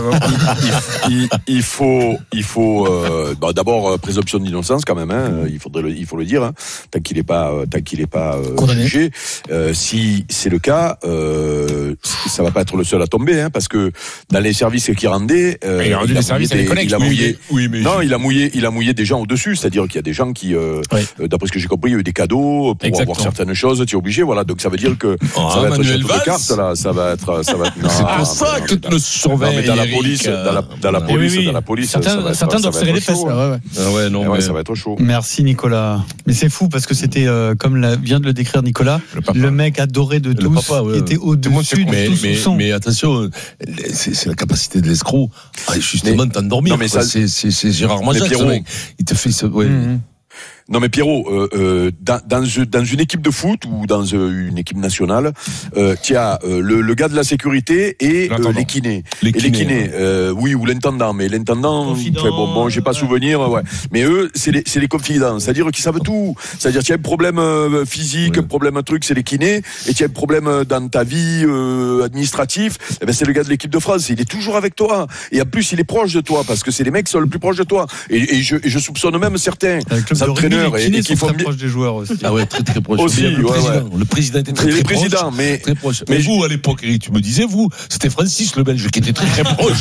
il, il, il faut il faut euh, bah, d'abord euh, présomption d'innocence quand même hein, il faudrait le, il faut le dire hein, tant qu'il est pas euh, tant qu'il est pas euh, jugé. Euh, si c'est le cas, euh, ça va pas être le seul à tomber, hein, parce que dans les services qu'il rendait, euh, il a rendu des services à des collègues. Il a mouillé, oui, mais non, il a mouillé, il a mouillé des gens au dessus, c'est-à-dire qu'il y a des gens qui, euh, oui. euh, d'après ce que j'ai compris, il y a eu des cadeaux pour Exactement. avoir certaines choses. Tu es obligé, voilà. Donc ça veut dire que oh, ça va être château de cartes là, ça va être, ça va être. Non, c'est pour ça que tu le surveilles. Mais dans la police, dans la, dans la police, dans la police, certains, certains doivent serrer les fesses. Ouais, non, ça va être chaud. Merci Nicolas. Mais c'est fou parce que c'était comme vient de le décrire Nicolas. Le mec adoré de tous, papa, ouais, qui était au-dessus de mais, tout mais, soupçon. Mais attention, c'est, c'est la capacité de l'escroc à justement mais, t'endormir. Non, mais ça, c'est, c'est, c'est Gérard Majac, ce mec. Il te fait ce... Ouais. Mm-hmm. Non mais Pierrot, euh, euh, dans, dans, dans une équipe de foot ou dans euh, une équipe nationale, euh, tu as euh, le, le gars de la sécurité et euh, les kinés. Les kinés, et les kinés, euh, oui, ou l'intendant. Mais l'intendant, fait, bon, bon, j'ai pas ouais. souvenir, ouais. Mais eux, c'est les, c'est les confidents. C'est-à-dire qu'ils savent tout. C'est-à-dire qu'il y a un problème euh, physique, ouais. un problème un truc, c'est les kinés. Et qu'il y a un problème dans ta vie euh, administrative, eh ben c'est le gars de l'équipe de France. Il est toujours avec toi. Et en plus, il est proche de toi parce que c'est les mecs qui sont le plus proches de toi. Et, et, je, et je soupçonne même certains entraîneurs entraîneurs et, et qui sont très proches des joueurs aussi. Ah ouais, très très proche. Aussi, le, ouais, président, ouais. le président était très, les très présidents, proche. Mais, très proche. Mais, mais vous, à l'époque, Eric, tu me disais, vous, c'était Francis le Belge qui était très très proche.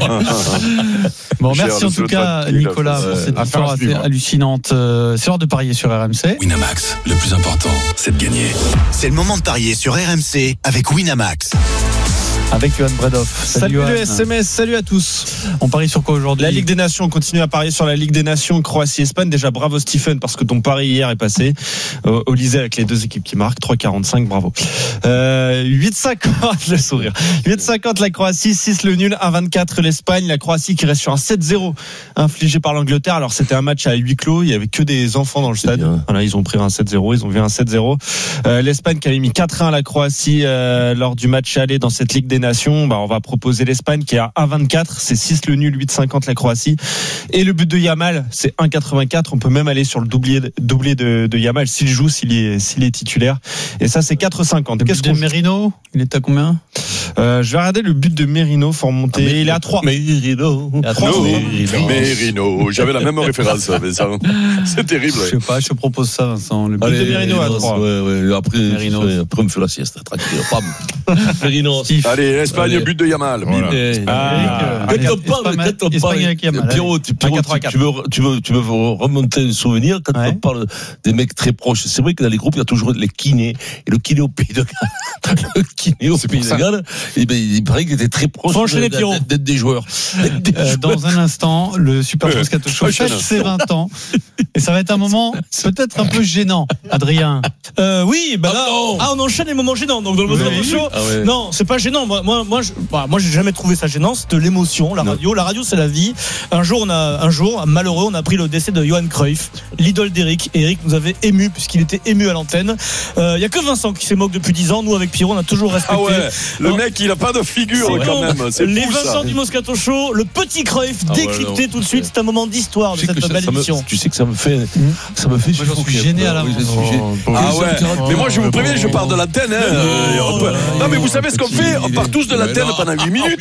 Bon, merci en tout cas, Nicolas, pour cette histoire assez hallucinante. C'est l'heure de parier sur R M C. Winamax, le plus important, c'est de gagner. C'est le moment de parier sur R M C avec Winamax. Avec Johan Bredoff. Salut, salut le S M S, salut à tous. On parie sur quoi aujourd'hui? La Ligue des Nations, on continue à parier sur la Ligue des Nations, Croatie-Espagne. Déjà bravo Stephen parce que ton pari hier est passé euh, au Lycée avec les deux équipes qui marquent. trois quarante-cinq, bravo. Euh, huit cinquante, le sourire. huit cinquante la Croatie, six le nul, un vingt-quatre l'Espagne. La Croatie qui reste sur un sept zéro infligé par l'Angleterre. Alors c'était un match à huis clos, il y avait que des enfants dans le stade. Voilà, ils ont pris un sept zéro, ils ont vu un sept zéro. Euh, L'Espagne qui avait mis quatre un à la Croatie euh, lors du match aller dans cette Ligue des Nations. Bah, on va proposer l'Espagne qui est à un vingt-quatre, c'est six le nul, huit cinquante la Croatie. Et le but de Yamal, c'est un quatre-vingt-quatre. On peut même aller sur le doublé, doublé de, de Yamal s'il joue, s'il est, s'il est titulaire. Et ça, c'est quatre cinquante. Le but de Merino, il est à combien? euh, Je vais regarder le but de Merino, faut remonter. Ah, il est à trois. Merino. À trois. No, Merino. Merino. J'avais la même référence, Vincent. C'est terrible. Je sais pas, je propose ça, Vincent. Le but Allez, de Merino à trois. Ouais, ouais. Après, Merino. Après, on me fait la sieste. Tranquille. Merino. Allez, l'Espagne, le but de Yamal. Voilà. Ah, quand on parle, quand on parle, Pierrot, tu, Pierrot, tu, tu, veux, tu, veux, tu veux remonter un souvenir quand ouais. on parle des mecs très proches. C'est vrai que dans les groupes, il y a toujours les kinés. Et le kiné au Pays de Galles, le kiné au Pays de Galles, eh ben, il paraît qu'il était très proche de, d'être des joueurs. Des euh, joueurs. Dans un instant, le Super Moscato Show fête ses vingt ans. Et ça va être un moment peut-être un peu gênant, Adrien. Euh, oui, bah là, oh ah, on enchaîne les moments gênants. Donc dans le Moscato oui. Show, ah ouais. non, c'est pas gênant. Moi, moi, moi, je, bah, moi, j'ai jamais trouvé ça gênant. C'est de l'émotion. La radio, non. la radio, c'est la vie. Un jour, on a, un jour, malheureux, on a appris le décès de Johan Cruyff, l'idole d'Eric. Et Eric nous avait ému puisqu'il était ému à l'antenne. Il euh, y a que Vincent qui se moque depuis dix ans. Nous, avec Pierrot, on a toujours respecté. Ah ouais. Le non. mec, il a pas de figure c'est quand même. C'est les fou, Vincent du Moscato Show, le petit Cruyff ah décrypté ouais, tout de suite. C'est un moment d'histoire de cette belle émission. Tu sais que ça me fait, ça me fait. Moi, j'en suis gêné à la Ah ouais. Mais moi, je vous préviens, je pars de l'antenne. Non, mais vous savez ce qu'on fait? On part tous de l'antenne pendant huit minutes.